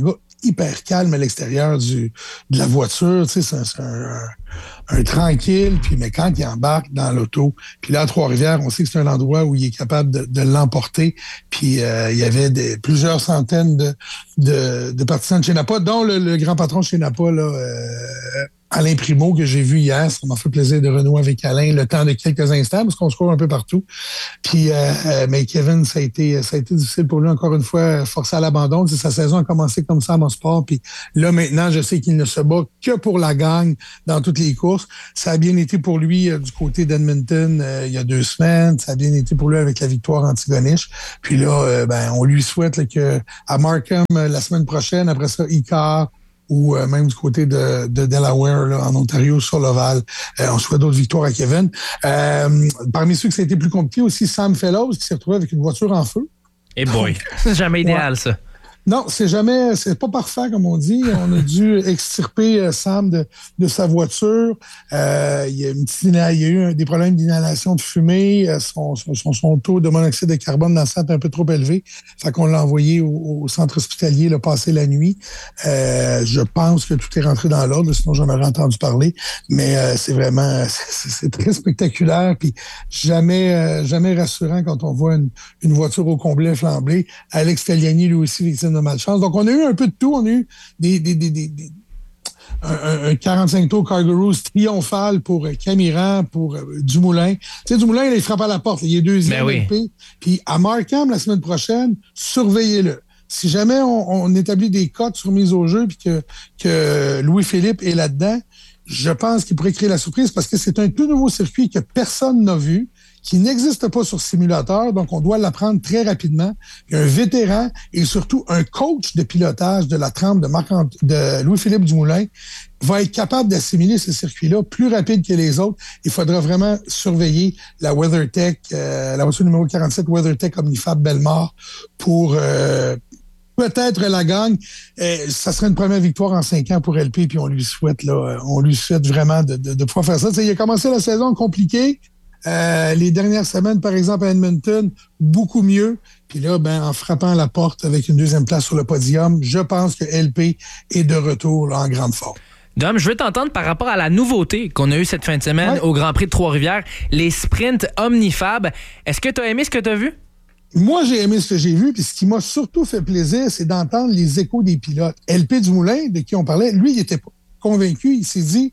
hyper calme à l'extérieur du de la voiture. Tu sais, c'est, c'est un, un, un tranquille. Puis, mais quand il embarque dans l'auto, puis là, à Trois-Rivières, on sait que c'est un endroit où il est capable de, de l'emporter. Puis, euh, il y avait des, plusieurs centaines de, de, de partisans de chez Napa, dont le, le grand patron de chez Napa, là, euh, Alain Primo, que j'ai vu hier. Ça m'a fait plaisir de renouer avec Alain le temps de quelques instants, parce qu'on se court un peu partout. Puis, euh, mais Kevin, ça a été, ça a été difficile pour lui, encore une fois, forcé à l'abandon. C'est, sa saison a commencé comme ça à mon sport. Puis là, maintenant, je sais qu'il ne se bat que pour la gagne dans toutes les courses. Ça a bien été pour lui euh, du côté d'Edmonton euh, il y a deux semaines. Ça a bien été pour lui avec la victoire Antigonish. Puis là, euh, ben, on lui souhaite là, que à Markham euh, la semaine prochaine, après ça, Icar, ou euh, même du côté de, de Delaware, là, en Ontario, sur l'Oval. Euh, on souhaite d'autres victoires à Kevin. Euh, parmi ceux que ça a été plus compliqué aussi, Sam Fellows, qui s'est retrouvé avec une voiture en feu. Eh boy, c'est jamais idéal, ouais. ça. Non, c'est jamais, c'est pas parfait, comme on dit. On a dû extirper euh, Sam de, de sa voiture. Euh, il y a une petite, il y a eu un, des problèmes d'inhalation de fumée. Euh, son, son, son taux de monoxyde de carbone dans le sang est un peu trop élevé. Fait qu'on l'a envoyé au, au centre hospitalier, là, passer la nuit. Euh, je pense que tout est rentré dans l'ordre, sinon j'en aurais entendu parler. Mais euh, c'est vraiment, c'est, c'est très spectaculaire. Puis jamais, euh, jamais rassurant quand on voit une, une voiture au complet flambée. Alex Tagliani, lui aussi, victime de malchance. Donc, on a eu un peu de tout. On a eu des, des, des, des, des un, un quarante-cinq tours Cargo triomphal pour Camiran, pour euh, Dumoulin. Tu sais, Dumoulin, il frappe à la porte. Il est deuxième. Ben oui. Puis à Markham, la semaine prochaine, surveillez-le. Si jamais on, on établit des cotes sur mise au jeu puis que, que Louis-Philippe est là-dedans, je pense qu'il pourrait créer la surprise parce que c'est un tout nouveau circuit que personne n'a vu, qui n'existe pas sur simulateur, donc on doit l'apprendre très rapidement. Il y a un vétéran et surtout un coach de pilotage de la trempe de, Marc de Louis-Philippe Dumoulin va être capable d'assimiler ce circuit-là plus rapide que les autres. Il faudra vraiment surveiller la WeatherTech, euh, la voiture numéro quarante-sept WeatherTech Omnifab Belmar pour euh, peut-être la gagne. Euh, ça serait une première victoire en cinq ans pour L P, puis on lui souhaite là, on lui souhaite vraiment de, de, de pouvoir faire ça. T'sais, il a commencé la saison compliquée. Euh, les dernières semaines, par exemple, à Edmonton, beaucoup mieux. Puis là, ben, en frappant la porte avec une deuxième place sur le podium, je pense que L P est de retour là, en grande forme. Dom, je veux t'entendre par rapport à la nouveauté qu'on a eue cette fin de semaine ouais. au Grand Prix de Trois-Rivières, les sprints Omnifab. Est-ce que tu as aimé ce que tu as vu? Moi, j'ai aimé ce que j'ai vu, puis ce qui m'a surtout fait plaisir, c'est d'entendre les échos des pilotes. L P Dumoulin, de qui on parlait, lui, il était pas convaincu. Il s'est dit,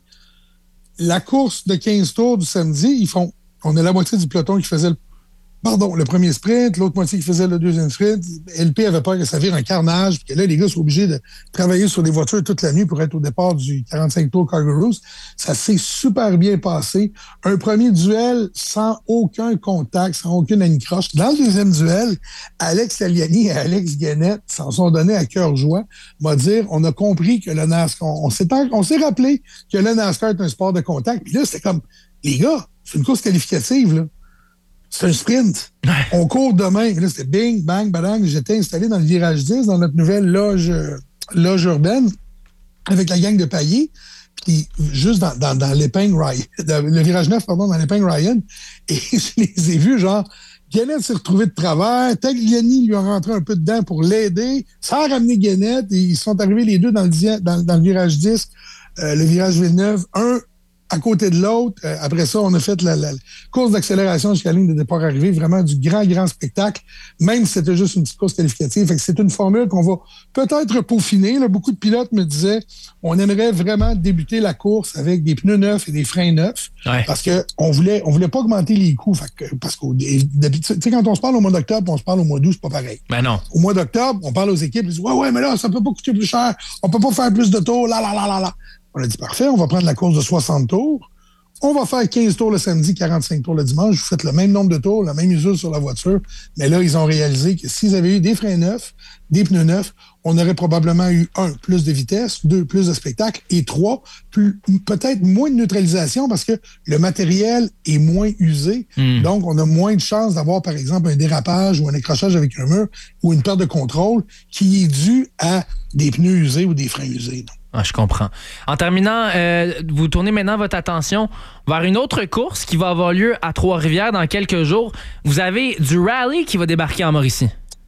la course de quinze tours du samedi, ils font on a la moitié du peloton qui faisait le, pardon, le premier sprint, l'autre moitié qui faisait le deuxième sprint. L P avait peur que ça vire un carnage, puis que là, les gars sont obligés de travailler sur des voitures toute la nuit pour être au départ du quarante-cinq tours Cargo. Ça s'est super bien passé. Un premier duel sans aucun contact, sans aucune anicroche. Dans le deuxième duel, Alex Tagliani et Alex Guenette s'en sont donnés à cœur joie. M'a dire, on a compris que le NASCAR, on s'est, on s'est rappelé que le NASCAR est un sport de contact. Puis là, c'était comme, les gars, c'est une course qualificative, là. C'est un sprint. On court demain. Là, c'était bing, bang, badang. J'étais installé dans le virage dix, dans notre nouvelle loge, euh, loge urbaine, avec la gang de Payet. Puis, juste dans, dans, dans l'épingle Ryan, le virage neuf, pardon, dans l'épingle Ryan. Et je les ai vus, genre, Guenette s'est retrouvé de travers. Tagliani lui a rentré un peu dedans pour l'aider. Ça a ramené Guenette. Et ils sont arrivés les deux dans le, dans, dans le virage dix, euh, le virage Villeneuve. Un à côté de l'autre. Euh, après ça, on a fait la, la course d'accélération jusqu'à la ligne de départ arrivée. Vraiment du grand, grand spectacle. Même si c'était juste une petite course qualificative. Fait que c'est une formule qu'on va peut-être peaufiner. Là, beaucoup de pilotes me disaient on aimerait vraiment débuter la course avec des pneus neufs et des freins neufs. Ouais. Parce que on voulait, on voulait pas augmenter les coûts. Fait que, parce que, tu sais, quand on se parle au mois d'octobre, on se parle au mois d'août, c'est pas pareil. Ben non. Au mois d'octobre, on parle aux équipes, ils disent ouais, ouais, mais là, ça peut pas coûter plus cher. On peut pas faire plus de tours, là, là, là, là, là. On a dit, parfait, on va prendre la course de soixante tours. On va faire quinze tours le samedi, quarante-cinq tours le dimanche. Vous faites le même nombre de tours, la même usure sur la voiture. Mais là, ils ont réalisé que s'ils avaient eu des freins neufs, des pneus neufs, on aurait probablement eu, un, plus de vitesse, deux, plus de spectacle, et trois, plus, peut-être moins de neutralisation parce que le matériel est moins usé. Mm. Donc, on a moins de chances d'avoir, par exemple, un dérapage ou un accrochage avec un mur ou une perte de contrôle qui est due à des pneus usés ou des freins usés. Donc. Ah, je comprends. En terminant, euh, vous tournez maintenant votre attention vers une autre course qui va avoir lieu à Trois-Rivières dans quelques jours. Vous avez du rallye qui va débarquer en Mauricie.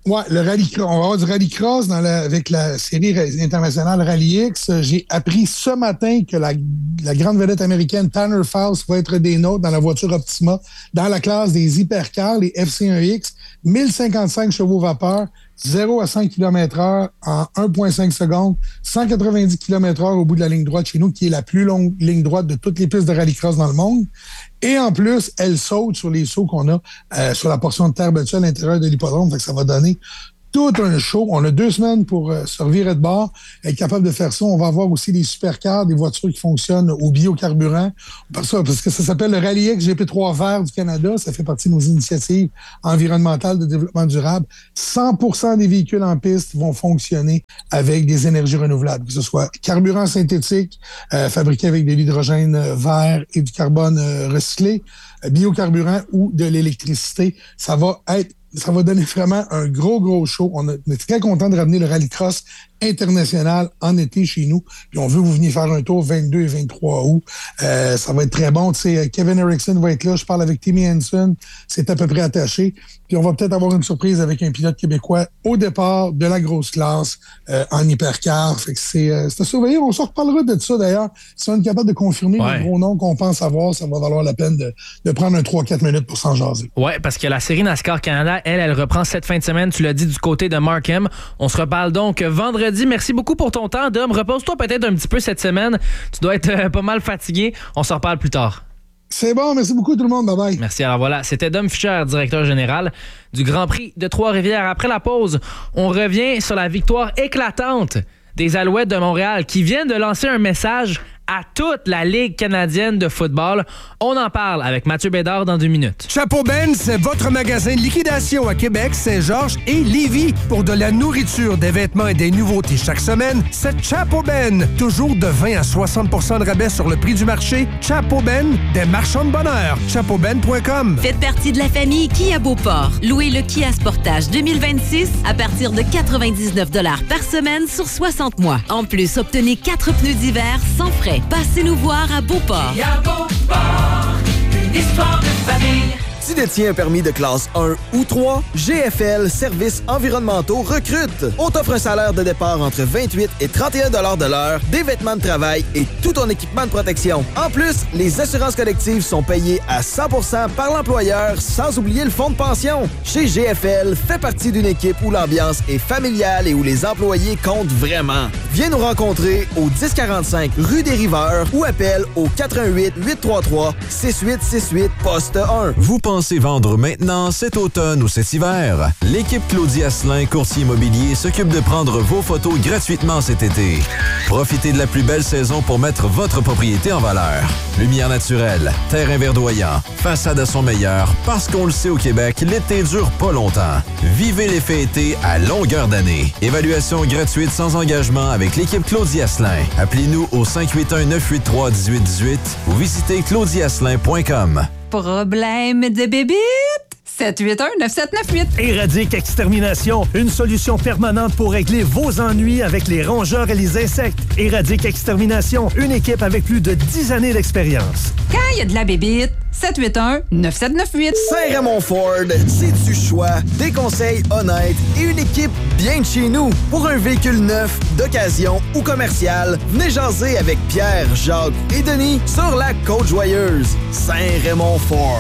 Ouais, le rallye, on va avoir du rallycross dans la, avec la série internationale Rally X. J'ai appris ce matin que la, la grande vedette américaine Tanner Faust va être des nôtres dans la voiture Optima, dans la classe des hypercars, les F C un X, mille cinquante-cinq chevaux vapeur, zéro à cent kilomètres heure en un virgule cinq secondes, cent quatre-vingt-dix kilomètres heure au bout de la ligne droite chez nous, qui est la plus longue ligne droite de toutes les pistes de rallycross dans le monde. Et en plus, elle saute sur les sauts qu'on a euh, sur la portion de terre battue à l'intérieur de l'hippodrome. Fait que ça va donner tout un show. On a deux semaines pour euh, se revirer de bord, être capable de faire ça. On va avoir aussi des supercars, des voitures qui fonctionnent au biocarburant. Parce que ça s'appelle le Rallye X G P trois Vert du Canada. Ça fait partie de nos initiatives environnementales de développement durable. cent pour cent des véhicules en piste vont fonctionner avec des énergies renouvelables, que ce soit carburant synthétique, euh, fabriqué avec de l'hydrogène euh, vert et du carbone euh, recyclé, euh, biocarburant ou de l'électricité. Ça va être Ça va donner vraiment un gros, gros show. On, a, on est très content de ramener le rallycross international en été chez nous. Puis on veut que vous veniez faire un tour vingt-deux et vingt-trois août. Euh, ça va être très bon. Tu sais, Kevin Erickson va être là. Je parle avec Timmy Hansen. C'est à peu près attaché. Puis on va peut-être avoir une surprise avec un pilote québécois au départ de la grosse classe euh, en hypercar. Fait que c'est, euh, c'est à surveiller. On se reparlera de ça d'ailleurs. Si on est capable de confirmer ouais. le gros nom qu'on pense avoir, ça va valoir la peine de, de prendre un trois à quatre minutes pour s'en jaser. Oui, parce que la série NASCAR Canada, elle, elle reprend cette fin de semaine. Tu l'as dit du côté de Markham. On se reparle donc vendredi. Merci beaucoup pour ton temps, Dom. Repose-toi peut-être un petit peu cette semaine. Tu dois être euh, pas mal fatigué. On se reparle plus tard. C'est bon. Merci beaucoup tout le monde. Bye-bye. Merci. Alors voilà, c'était Dom Fischer, directeur général du Grand Prix de Trois-Rivières. Après la pause, on revient sur la victoire éclatante des Alouettes de Montréal qui viennent de lancer un message à toute la Ligue canadienne de football. On en parle avec Mathieu Bédard dans deux minutes. Chapeau Ben, c'est votre magasin de liquidation à Québec, Saint-Georges et Lévis. Pour de la nourriture, des vêtements et des nouveautés chaque semaine, c'est Chapeau Ben. Toujours de vingt à soixante pour cent de rabais sur le prix du marché. Chapeau Ben, des marchands de bonheur. chapeau ben point com. Faites partie de la famille Kia Beauport. Louez le Kia Sportage deux mille vingt-six à partir de quatre-vingt-dix-neuf dollars par semaine sur soixante mois. En plus, obtenez quatre pneus d'hiver sans frais. Passez-nous voir à Beauport. Kia Beauport, une histoire de famille. Tu détiens un permis de classe un ou trois, G F L Services environnementaux recrute. On t'offre un salaire de départ entre vingt-huit et trente et un dollars de l'heure, des vêtements de travail et tout ton équipement de protection. En plus, les assurances collectives sont payées à cent pour cent par l'employeur, sans oublier le fonds de pension. Chez G F L, fais partie d'une équipe où l'ambiance est familiale et où les employés comptent vraiment. Viens nous rencontrer au dix quarante-cinq rue des Riveurs ou appelle au quatre un huit, huit trois trois, six huit six huit, poste un. Vous pensez vendre maintenant, cet automne ou cet hiver? L'équipe Claudie Asselin, courtier immobilier, s'occupe de prendre vos photos gratuitement cet été. Profitez de la plus belle saison pour mettre votre propriété en valeur. Lumière naturelle, terrain verdoyant, façade à son meilleur, parce qu'on le sait au Québec, l'été dure pas longtemps. Vivez l'effet été à longueur d'année. Évaluation gratuite sans engagement avec l'équipe Claudie Asselin. Appelez-nous au cinq huit un, neuf huit trois, un huit un huit ou visitez claudie asselin point com. Problème de bébites? sept huit un, neuf sept neuf huit. Éradique Extermination, une solution permanente pour régler vos ennuis avec les rongeurs et les insectes. Éradique Extermination, une équipe avec plus de dix années d'expérience. Quand il y a de la bébite, sept huit un, neuf sept neuf huit. Saint-Raymond Ford, c'est du choix, des conseils honnêtes et une équipe bien de chez nous. Pour un véhicule neuf, d'occasion ou commercial, venez jaser avec Pierre, Jacques et Denis sur la Côte-Joyeuse. Saint-Raymond Ford.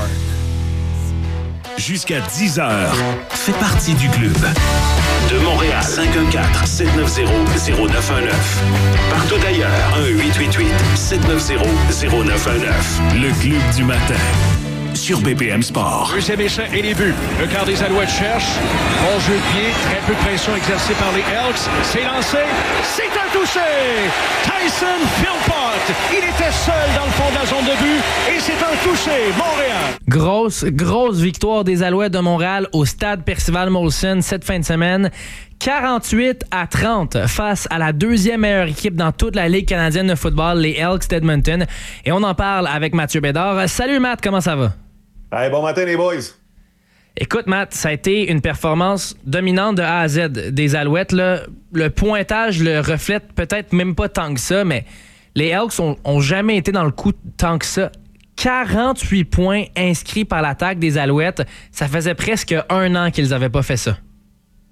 Jusqu'à dix heures, fais partie du club. De Montréal, cinq un quatre, sept neuf zéro, zéro neuf un neuf. Partout ailleurs, un huit huit huit, sept neuf zéro, zéro neuf un neuf. Le club du matin. Sur B P M Sport. Deuxième essai et les buts. Le quart des Alouettes cherche. Bon jeu de pied. Très peu de pression exercée par les Elks. C'est lancé. C'est un touché. Tyson Philpott. Il était seul dans le fond de la zone de but. Et c'est un touché. Montréal. Grosse, grosse victoire des Alouettes de Montréal au stade Percival Molson cette fin de semaine. quarante-huit à trente face à la deuxième meilleure équipe dans toute la Ligue canadienne de football, les Elks d'Edmonton. Et on en parle avec Mathieu Bédard. Salut Matt, comment ça va? Hey, bon matin les boys. Écoute Matt, ça a été une performance dominante de A à Z des Alouettes. Là. Le pointage le reflète peut-être même pas tant que ça, mais les Elks ont, ont jamais été dans le coup tant que ça. quarante-huit points inscrits par l'attaque des Alouettes. Ça faisait presque un an qu'ils n'avaient pas fait ça.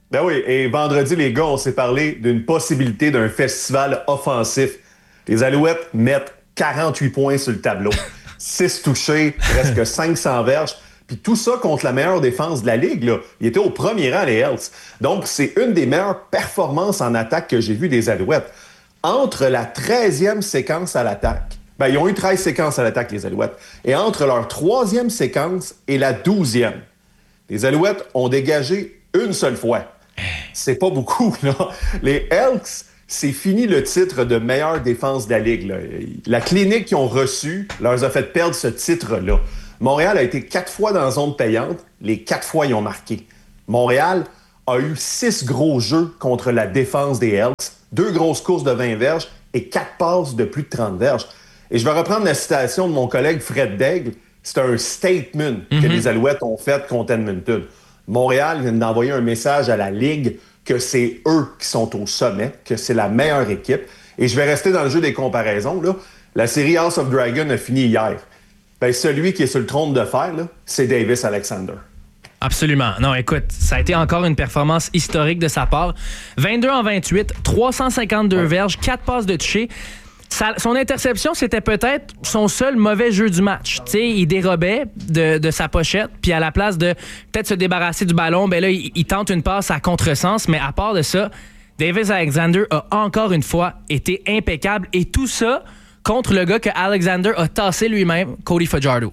Ben oui, et vendredi, les gars, on s'est parlé d'une possibilité d'un festival offensif. Les Alouettes mettent quarante-huit points sur le tableau. six touchés, presque cinq cents verges. Puis tout ça contre la meilleure défense de la Ligue. Là. Il était au premier rang, les Elks. Donc, c'est une des meilleures performances en attaque que j'ai vues des Alouettes. Entre la treizième séquence à l'attaque, ben, ils ont eu treize séquences à l'attaque, les Alouettes. Et entre leur troisième séquence et la douzième, les Alouettes ont dégagé une seule fois. C'est pas beaucoup, là. Les Elks, c'est fini le titre de meilleure défense de la Ligue. Là. La clinique qu'ils ont reçue leur a fait perdre ce titre-là. Montréal a été quatre fois dans la zone payante. Les quatre fois, ils ont marqué. Montréal a eu six gros jeux contre la défense des Elks, deux grosses courses de vingt verges et quatre passes de plus de trente verges. Et je vais reprendre la citation de mon collègue Fred Daigle. C'est un statement mm-hmm. que les Alouettes ont fait contre Edmonton. Montréal vient d'envoyer un message à la Ligue que c'est eux qui sont au sommet, que c'est la meilleure équipe. Et je vais rester dans le jeu des comparaisons. Là. La série House of Dragon a fini hier. Ben, celui qui est sur le trône de fer, là, c'est Davis Alexander. Absolument. Non, écoute, ça a été encore une performance historique de sa part. vingt-deux en vingt-huit, trois cent cinquante-deux ouais. verges, quatre passes de toucher. Ça, son interception, c'était peut-être son seul mauvais jeu du match. Tu sais, il dérobait de, de sa pochette, puis à la place de peut-être se débarrasser du ballon, ben là, il, il tente une passe à contresens, mais à part de ça, Davis Alexander a encore une fois été impeccable, et tout ça contre le gars que Alexander a tassé lui-même, Cody Fajardo.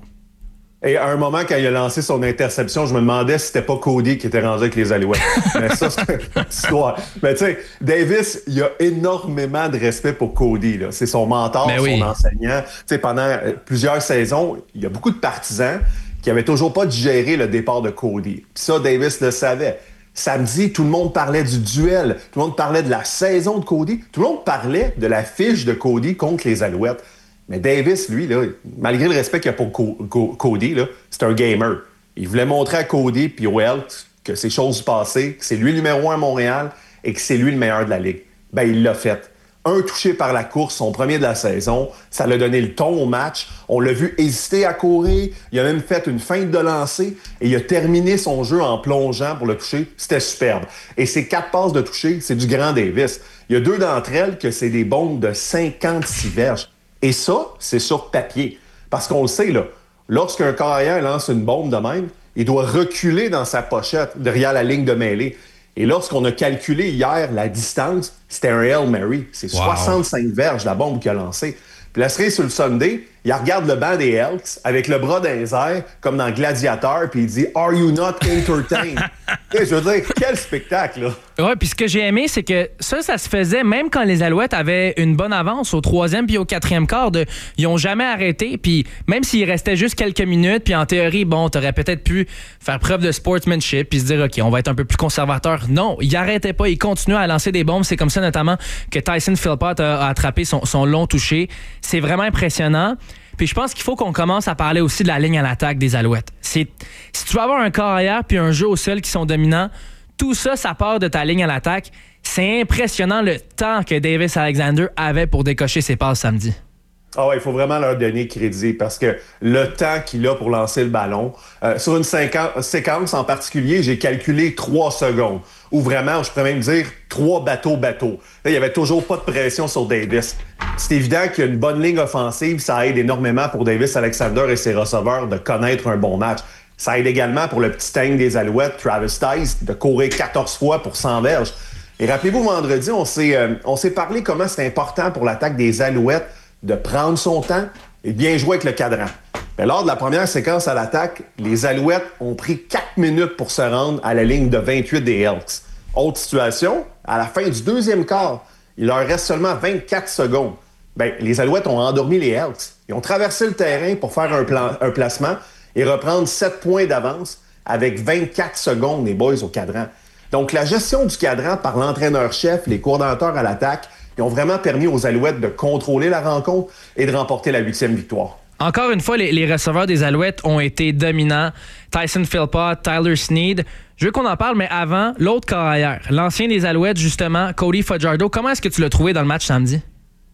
Et à un moment, quand il a lancé son interception, je me demandais si c'était pas Cody qui était rendu avec les Alouettes. Mais ça, c'est une histoire. Mais tu sais, Davis, il a énormément de respect pour Cody. Là. C'est son mentor, ben oui. son enseignant. Tu sais, pendant plusieurs saisons, il y a beaucoup de partisans qui n'avaient toujours pas digéré le départ de Cody. Puis ça, Davis le savait. Samedi, tout le monde parlait du duel. Tout le monde parlait de la saison de Cody. Tout le monde parlait de la fiche de Cody contre les Alouettes. Mais Davis, lui, là, malgré le respect qu'il a pour Co- Co- Cody, là, c'est un gamer. Il voulait montrer à Cody puis aux Elks que c'est chose du passé, que c'est lui le numéro un à Montréal et que c'est lui le meilleur de la Ligue. Ben, il l'a fait. Un touché par la course, son premier de la saison. Ça l'a donné le ton au match. On l'a vu hésiter à courir. Il a même fait une feinte de lancer et il a terminé son jeu en plongeant pour le toucher. C'était superbe. Et ces quatre passes de toucher, c'est du grand Davis. Il y a deux d'entre elles que c'est des bombes de cinquante-six verges. Et ça, c'est sur papier. Parce qu'on le sait, là, lorsqu'un carrière lance une bombe de même, il doit reculer dans sa pochette derrière la ligne de mêlée. Et lorsqu'on a calculé hier la distance, c'était un Hail Mary. C'est wow. soixante-cinq verges, la bombe qu'il a lancée. Puis la série sur le Sunday, il regarde le banc des Elks avec le bras dans les airs, comme dans Gladiator, puis il dit « Are you not entertained? » Je veux dire, quel spectacle, là! Ouais, puis ce que j'ai aimé, c'est que ça, ça se faisait même quand les Alouettes avaient une bonne avance au troisième puis au quatrième quart. De, ils ont jamais arrêté, puis même s'il restait juste quelques minutes, puis en théorie, bon, t'aurais peut-être pu faire preuve de sportsmanship puis se dire, OK, on va être un peu plus conservateur. Non, ils arrêtaient pas, ils continuaient à lancer des bombes. C'est comme ça, notamment, que Tyson Philpott a, a attrapé son, son long toucher. C'est vraiment impressionnant. Puis je pense qu'il faut qu'on commence à parler aussi de la ligne à l'attaque des Alouettes. C'est, si tu veux avoir un carrière puis un jeu au sol qui sont dominants, tout ça, ça part de ta ligne à l'attaque. C'est impressionnant le temps que Davis Alexander avait pour décocher ses passes samedi. Ah ouais, il faut vraiment leur donner crédit parce que le temps qu'il a pour lancer le ballon, euh, sur une cinquante, séquence en particulier, j'ai calculé trois secondes. Ou vraiment, je pourrais même dire trois bateaux-bateaux. Là, il n'y avait toujours pas de pression sur Davis. C'est évident qu'il y a une bonne ligne offensive, ça aide énormément pour Davis Alexander et ses receveurs de connaître un bon match. Ça aide également pour le petit tank des Alouettes, Travis Tice, de courir quatorze fois pour cent verges. Et rappelez-vous, vendredi, on s'est, euh, on s'est parlé comment c'est important pour l'attaque des Alouettes de prendre son temps et bien jouer avec le cadran. Mais lors de la première séquence à l'attaque, les Alouettes ont pris quatre minutes pour se rendre à la ligne de vingt-huit des Elks. Autre situation, à la fin du deuxième quart, il leur reste seulement vingt-quatre secondes. Bien, les Alouettes ont endormi les Elks. Ils ont traversé le terrain pour faire un, plan, un placement et reprendre sept points d'avance avec vingt-quatre secondes, les boys, au cadran. Donc, la gestion du cadran par l'entraîneur-chef, les coordonnateurs à l'attaque, ils ont vraiment permis aux Alouettes de contrôler la rencontre et de remporter la huitième victoire. Encore une fois, les, les receveurs des Alouettes ont été dominants. Tyson Philpott, Tyler Snead. Je veux qu'on en parle, mais avant, l'autre carrière, l'ancien des Alouettes, justement, Cody Fajardo. Comment est-ce que tu l'as trouvé dans le match samedi?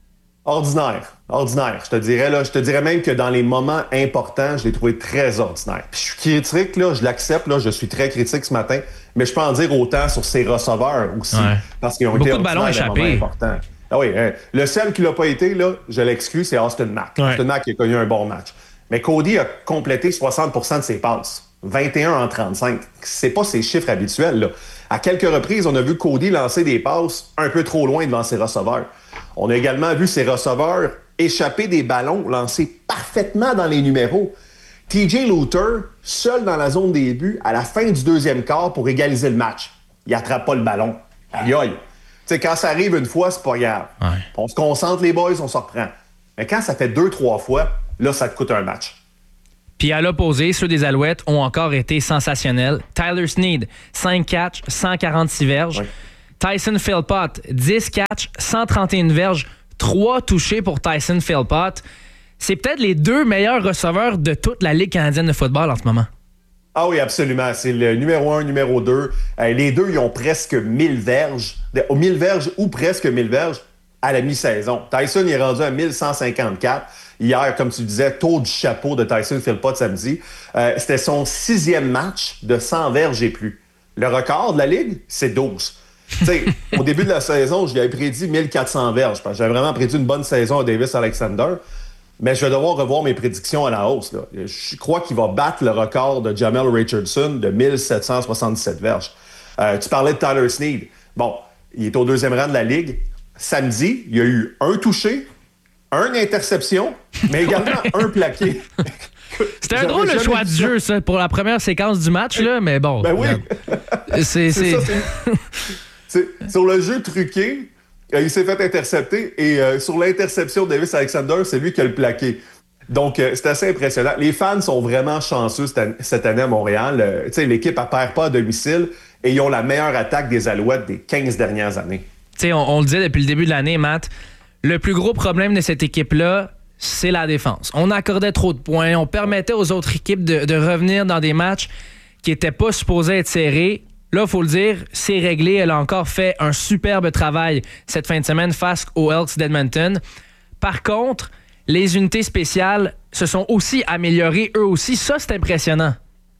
Ordinaire. Ordinaire. Je te dirais, là, je te dirais même que dans les moments importants, je l'ai trouvé très ordinaire. Puis je suis critique, là, je l'accepte, là, je suis très critique ce matin, mais je peux en dire autant sur ses receveurs aussi. Ouais. Parce qu'ils ont Beaucoup été de ballons échappés. Ah oui, hein, le seul qui l'a pas été, là, je l'exclus, c'est Austin Mack. Ouais. Austin Mack qui a connu un bon match. Mais Cody a complété soixante pour cent de ses passes. vingt et un en trente-cinq. C'est pas ses chiffres habituels, là. À quelques reprises, on a vu Cody lancer des passes un peu trop loin devant ses receveurs. On a également vu ses receveurs échapper des ballons lancés parfaitement dans les numéros. T J Luther, seul dans la zone des buts, à la fin du deuxième quart pour égaliser le match. Il attrape pas le ballon. Aïe aïe. Tu sais, quand ça arrive une fois, c'est pas grave. Ouais. On se concentre, les boys, on se reprend. Mais quand ça fait deux, trois fois, là, ça te coûte un match. Puis à l'opposé, ceux des Alouettes ont encore été sensationnels. Tyler Snead, cinq catchs, cent quarante-six verges. Ouais. Tyson Philpott, dix catchs, cent trente et un verges, trois touchés pour Tyson Philpott. C'est peut-être les deux meilleurs receveurs de toute la Ligue canadienne de football en ce moment. Ah oui, absolument. C'est le numéro un, numéro deux. Euh, les deux, ils ont presque mille verges. mille verges ou presque mille verges à la mi-saison. Tyson il est rendu à mille cent cinquante-quatre. Hier, comme tu disais, tour du chapeau de Tyson Philpott samedi. Euh, c'était son sixième match de cent verges et plus. Le record de la Ligue, c'est douze. Tu sais, au début de la saison, je lui avais prédit mille quatre cents verges. Parce que j'avais vraiment prédit une bonne saison à Davis Alexander. Mais je vais devoir revoir mes prédictions à la hausse, là. Je crois qu'il va battre le record de Jamel Richardson de mille sept cent soixante-dix-sept verges. Euh, tu parlais de Tyler Snead. Bon, il est au deuxième rang de la Ligue. Samedi, il y a eu un touché, une interception, mais également un plaqué. C'était un drôle de choix de jeu, ça, pour la première séquence du match, là, mais bon. Ben oui. c'est, c'est... c'est ça, c'est... c'est... Sur le jeu truqué, euh, il s'est fait intercepter et euh, sur l'interception de Davis Alexander, c'est lui qui a le plaqué. Donc, euh, c'est assez impressionnant. Les fans sont vraiment chanceux cette année, cette année à Montréal. Euh, tu sais, l'équipe ne perd pas à domicile et ils ont la meilleure attaque des Alouettes des quinze dernières années. Tu sais, on, on le disait depuis le début de l'année, Matt, le plus gros problème de cette équipe-là, c'est la défense. On accordait trop de points, on permettait aux autres équipes de, de revenir dans des matchs qui n'étaient pas supposés être serrés. Là, il faut le dire, c'est réglé. Elle a encore fait un superbe travail cette fin de semaine face aux Elks d'Edmonton. Par contre, les unités spéciales se sont aussi améliorées eux aussi. Ça, c'est impressionnant.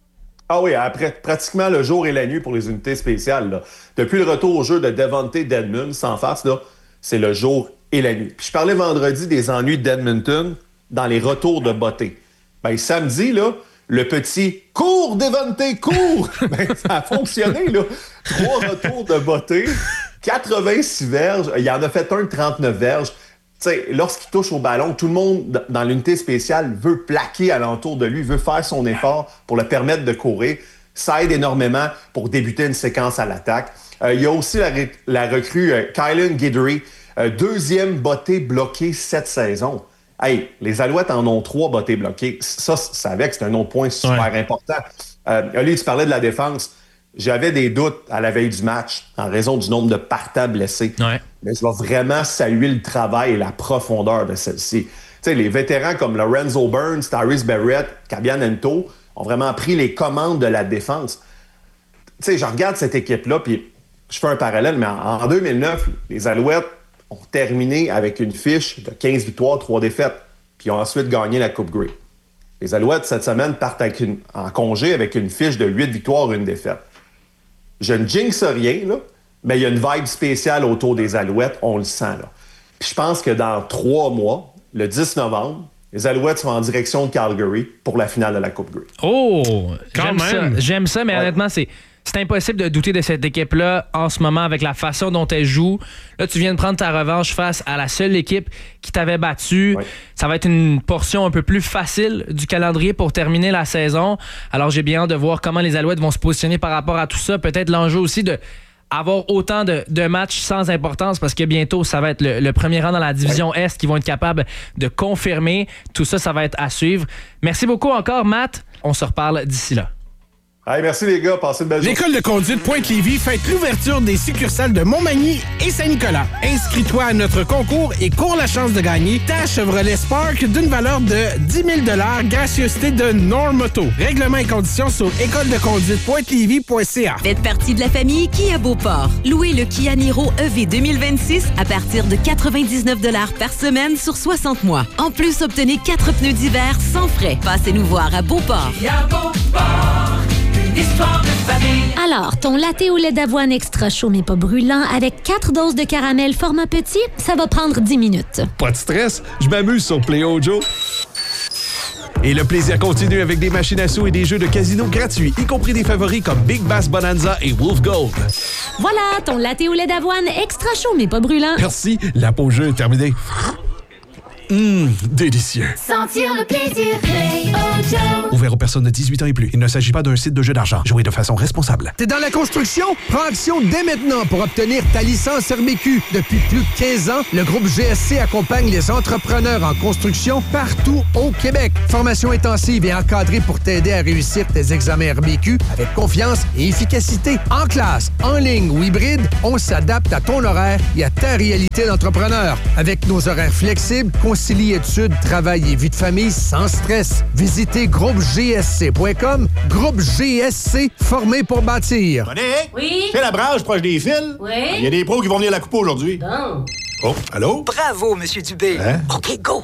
Ah oui, après pratiquement le jour et la nuit pour les unités spéciales, là. Depuis le retour au jeu de Devontae Dedmon, sans face, là, c'est le jour et la nuit. Puis je parlais vendredi des ennuis d'Edmonton dans les retours de Botté. Ben, samedi, là, le petit « Cours, Devontae, cours! » ben, ça a fonctionné, là. Trois retours de Botté, quatre-vingt-six verges. Il en a fait un de trente-neuf verges. Tu sais, lorsqu'il touche au ballon, tout le monde dans l'unité spéciale veut plaquer alentour de lui, veut faire son effort pour le permettre de courir. Ça aide énormément pour débuter une séquence à l'attaque. Euh, il y a aussi la, la recrue euh, Kylan Guidry, euh, deuxième Botté bloqué cette saison. Hey, les Alouettes en ont trois Botté bloqués. Ça, ça avec, c'est un autre point super ouais. important. Euh, Ali, tu parlais de la défense. J'avais des doutes à la veille du match en raison du nombre de partants blessés. Ouais. Mais je vais vraiment saluer le travail et la profondeur de celle-ci. Tu sais, les vétérans comme Lorenzo Burns, Tyrese Barrett, Kabian Ento ont vraiment pris les commandes de la défense. Tu sais, je regarde cette équipe-là, puis je fais un parallèle, mais en, en deux mille neuf, les Alouettes ont terminé avec une fiche de quinze victoires, trois défaites, puis ont ensuite gagné la Coupe Grey. Les Alouettes, cette semaine, partent avec une, en congé avec une fiche de huit victoires, une défaite. Je ne jinxe rien, là, mais il y a une vibe spéciale autour des Alouettes, on le sent, là. Puis je pense que dans trois mois, le dix novembre, les Alouettes sont en direction de Calgary pour la finale de la Coupe Grey. Oh! Quand j'aime même. ça, j'aime ça, mais ouais. honnêtement, c'est... C'est impossible de douter de cette équipe-là en ce moment avec la façon dont elle joue. Là, tu viens de prendre ta revanche face à la seule équipe qui t'avait battu. Oui. Ça va être une portion un peu plus facile du calendrier pour terminer la saison. Alors, j'ai bien hâte de voir comment les Alouettes vont se positionner par rapport à tout ça. Peut-être l'enjeu aussi de avoir autant de, de matchs sans importance parce que bientôt, ça va être le, le premier rang dans la division oui. Est qui vont être capables de confirmer. Tout ça, ça va être à suivre. Merci beaucoup encore, Matt. On se reparle d'ici là. Hey, merci les gars, passez une belle journée. L'École de conduite Pointe-Lévis fête l'ouverture des succursales de Montmagny et Saint-Nicolas. Inscris-toi à notre concours et cours la chance de gagner ta Chevrolet Spark d'une valeur de dix mille dollars gracieuseté de Normoto. Règlements et conditions sur école de conduite pointe lévis point c a. Faites partie de la famille Kia Beauport. Louez le Kia Niro E V deux mille vingt-six à partir de quatre-vingt-dix-neuf dollars par semaine sur soixante mois. En plus, obtenez quatre pneus d'hiver sans frais. Passez nous voir à Beauport. Kia Beauport, une histoire de famille. Alors, ton latte au lait d'avoine extra chaud mais pas brûlant avec quatre doses de caramel format petit, ça va prendre dix minutes. Pas de stress, je m'amuse sur Play Ojo. Et le plaisir continue avec des machines à sous et des jeux de casino gratuits, y compris des favoris comme Big Bass Bonanza et Wolf Gold. Voilà, ton latte au lait d'avoine extra chaud mais pas brûlant. Merci, la pause jeu est terminée. Hum, délicieux. Sentir le plaisir, Play Ojo. Ouvert aux personnes de dix-huit ans et plus. Il ne s'agit pas d'un site de jeu d'argent. Jouez de façon responsable. T'es dans la construction? Prends action dès maintenant pour obtenir ta licence R B Q. Depuis plus de quinze ans, le groupe G S C accompagne les entrepreneurs en construction partout au Québec. Formation intensive et encadrée pour t'aider à réussir tes examens R B Q avec confiance et efficacité. En classe, en ligne ou hybride, on s'adapte à ton horaire et à ta réalité d'entrepreneur. Avec nos horaires flexibles, concilie études, travail et vie de famille sans stress. Visitez groupe G S C point com. Groupe G S C, formé pour bâtir. Monique? Oui? C'est la branche proche des fils? Oui? Il y a des pros qui vont venir la couper aujourd'hui. Bon. Oh, allô? Bravo, Monsieur Dubé. Hein? OK, go.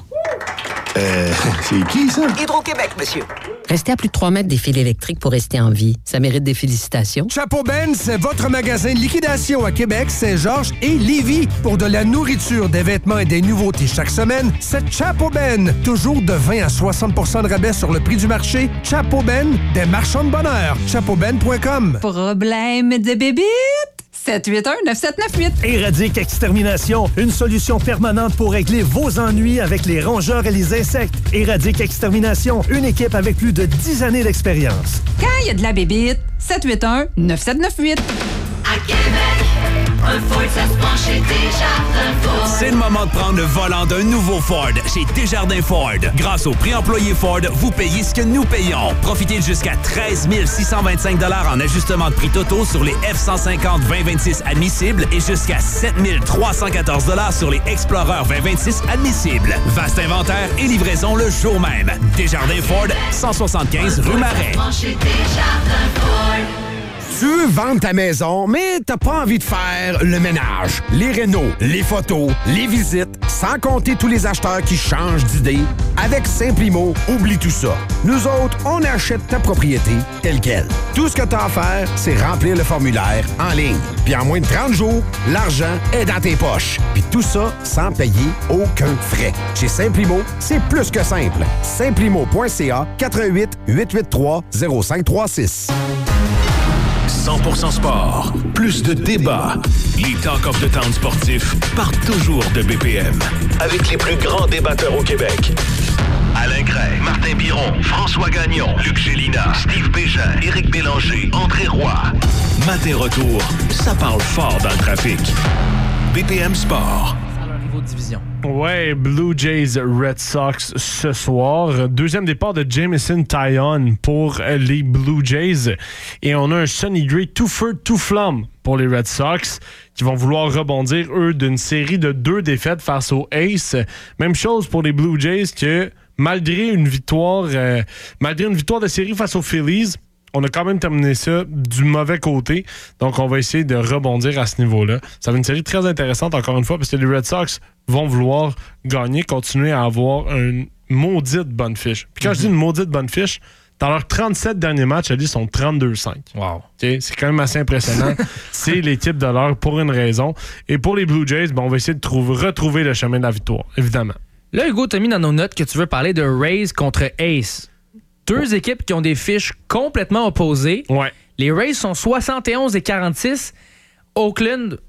Euh, c'est qui, ça? Hydro-Québec, monsieur. Restez à plus de trois mètres des fils électriques pour rester en vie. Ça mérite des félicitations. Chapeau Ben, c'est votre magasin de liquidation à Québec, Saint-Georges et Lévis. Pour de la nourriture, des vêtements et des nouveautés chaque semaine, c'est Chapeau Ben. Toujours de vingt à soixante pour cent de rabais sur le prix du marché. Chapeau Ben, des marchands de bonheur. chapeau ben point com. Problème de bébite? sept huit un neuf sept neuf huit. Éradique Extermination, une solution permanente pour régler vos ennuis avec les rongeurs et les insectes. Éradique Extermination, une équipe avec plus de dix années d'expérience. Quand il y a de la bébite, sept huit un neuf sept neuf huit. À Québec, un Ford, ça se penche chez Desjardins Ford. C'est le moment de prendre le volant d'un nouveau Ford chez Desjardins Ford. Grâce au prix employé Ford, vous payez ce que nous payons. Profitez de jusqu'à treize mille six cent vingt-cinq dollars en ajustement de prix totaux sur les F cent cinquante vingt vingt-six admissibles et jusqu'à sept mille trois cent quatorze dollars sur les Explorer vingt vingt-six admissibles. Vaste inventaire et livraison le jour même. Desjardins Ford, cent soixante-quinze rue Marais. Chez Desjardins Ford. Tu veux vendre ta maison, mais t'as pas envie de faire le ménage, les rénaux, les photos, les visites, sans compter tous les acheteurs qui changent d'idée. Avec Simplimo, oublie tout ça. Nous autres, on achète ta propriété telle quelle. Tout ce que t'as à faire, c'est remplir le formulaire en ligne. Puis en moins de trente jours, l'argent est dans tes poches. Puis tout ça sans payer aucun frais. Chez Simplimo, c'est plus que simple. Simplimo point c a quatre un huit huit huit trois zéro cinq trois six. cent pour cent sport. Plus de débats. Les Talk of the Town sportifs partent toujours de B P M. Avec les plus grands débatteurs au Québec. Alain Gray, Martin Biron, François Gagnon, Luc Gélina, Steve Bégin, Éric Bélanger, André Roy. Matin retour, ça parle fort dans le trafic. B P M Sport. Division. Ouais, Blue Jays Red Sox ce soir. Deuxième départ de Jameson Taillon pour les Blue Jays. Et on a un Sonny Gray tout feu, tout flamme pour les Red Sox qui vont vouloir rebondir, eux, d'une série de deux défaites face aux Aces. Même chose pour les Blue Jays que malgré une victoire, euh, malgré une victoire de série face aux Phillies, on a quand même terminé ça du mauvais côté. Donc, on va essayer de rebondir à ce niveau-là. Ça va être une série très intéressante, encore une fois, parce que les Red Sox vont vouloir gagner, continuer à avoir une maudite bonne fiche. Puis quand mm-hmm. je dis une maudite bonne fiche, dans leurs trente-sept derniers matchs, ils sont trente-deux cinq. Wow. Okay? C'est quand même assez impressionnant. C'est l'équipe de l'heure pour une raison. Et pour les Blue Jays, ben, on va essayer de trouver, retrouver le chemin de la victoire, évidemment. Là, Hugo, t'as mis dans nos notes que tu veux parler de Rays contre Ace. Deux équipes qui ont des fiches complètement opposées. Ouais. Les Rays sont soixante et onze et quarante-six. Oakland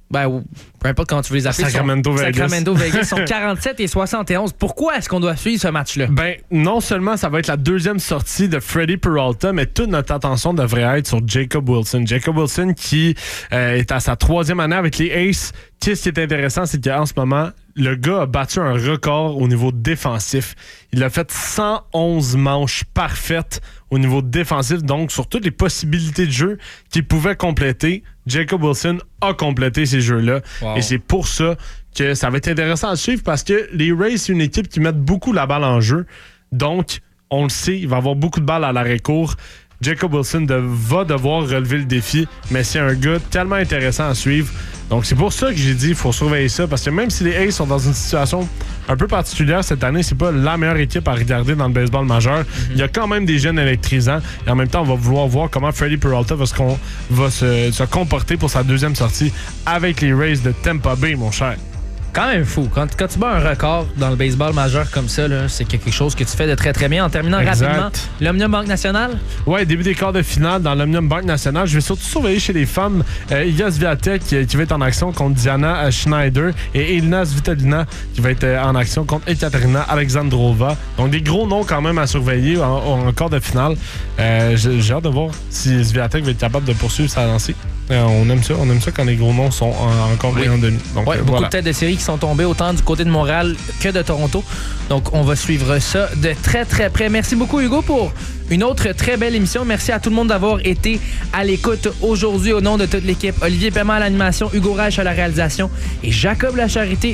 Ben, peu importe comment tu veux les appeler. Sacramento sont, Vegas. Sacramento Vegas sont quarante-sept et soixante et onze. Pourquoi est-ce qu'on doit suivre ce match-là? Ben, non seulement ça va être la deuxième sortie de Freddie Peralta, mais toute notre attention devrait être sur Jacob Wilson. Jacob Wilson qui euh, est à sa troisième année avec les Aces. Qu'est-ce qui est intéressant, c'est qu'en ce moment, le gars a battu un record au niveau défensif. Il a fait cent onze manches parfaites au niveau défensif, donc sur toutes les possibilités de jeu qu'il pouvait compléter, Jacob Wilson a complété ces jeux-là. Wow. Et c'est pour ça que ça va être intéressant à suivre parce que les Rays, c'est une équipe qui met beaucoup la balle en jeu. Donc, on le sait, il va avoir beaucoup de balles à l'arrêt-court. Jacob Wilson de, va devoir relever le défi, mais c'est un gars tellement intéressant à suivre. Donc, c'est pour ça que j'ai dit qu'il faut surveiller ça, parce que même si les Aces sont dans une situation un peu particulière cette année, c'est pas la meilleure équipe à regarder dans le baseball majeur. Mm-hmm. Il y a quand même des jeunes électrisants, et en même temps, on va vouloir voir comment Freddie Peralta va, se, va se, se comporter pour sa deuxième sortie avec les Rays de Tampa Bay, mon cher. Quand même fou. Quand, quand tu bats un record dans le baseball majeur comme ça, là, c'est quelque chose que tu fais de très très bien. En terminant exact. rapidement, l'Omnium Banque Nationale? Oui, début des quarts de finale dans l'Omnium Banque Nationale. Je vais surtout surveiller chez les femmes euh, Iga Swiatek qui, qui va être en action contre Diana Schneider et Elina Svitolina qui va être euh, en action contre Ekaterina Alexandrova. Donc des gros noms quand même à surveiller en, en quart de finale. Euh, j'ai, j'ai hâte de voir si Swiatek va être capable de poursuivre sa lancée. Euh, on aime ça, on aime ça quand les gros noms sont en, encore oui. en demi. Donc, ouais, euh, beaucoup voilà. de têtes de série qui sont tombées autant du côté de Montréal que de Toronto. Donc, on va suivre ça de très, très près. Merci beaucoup, Hugo, pour une autre très belle émission. Merci à tout le monde d'avoir été à l'écoute aujourd'hui au nom de toute l'équipe. Olivier Paiement à l'animation, Hugo Reich à la réalisation et Jacob Lacharité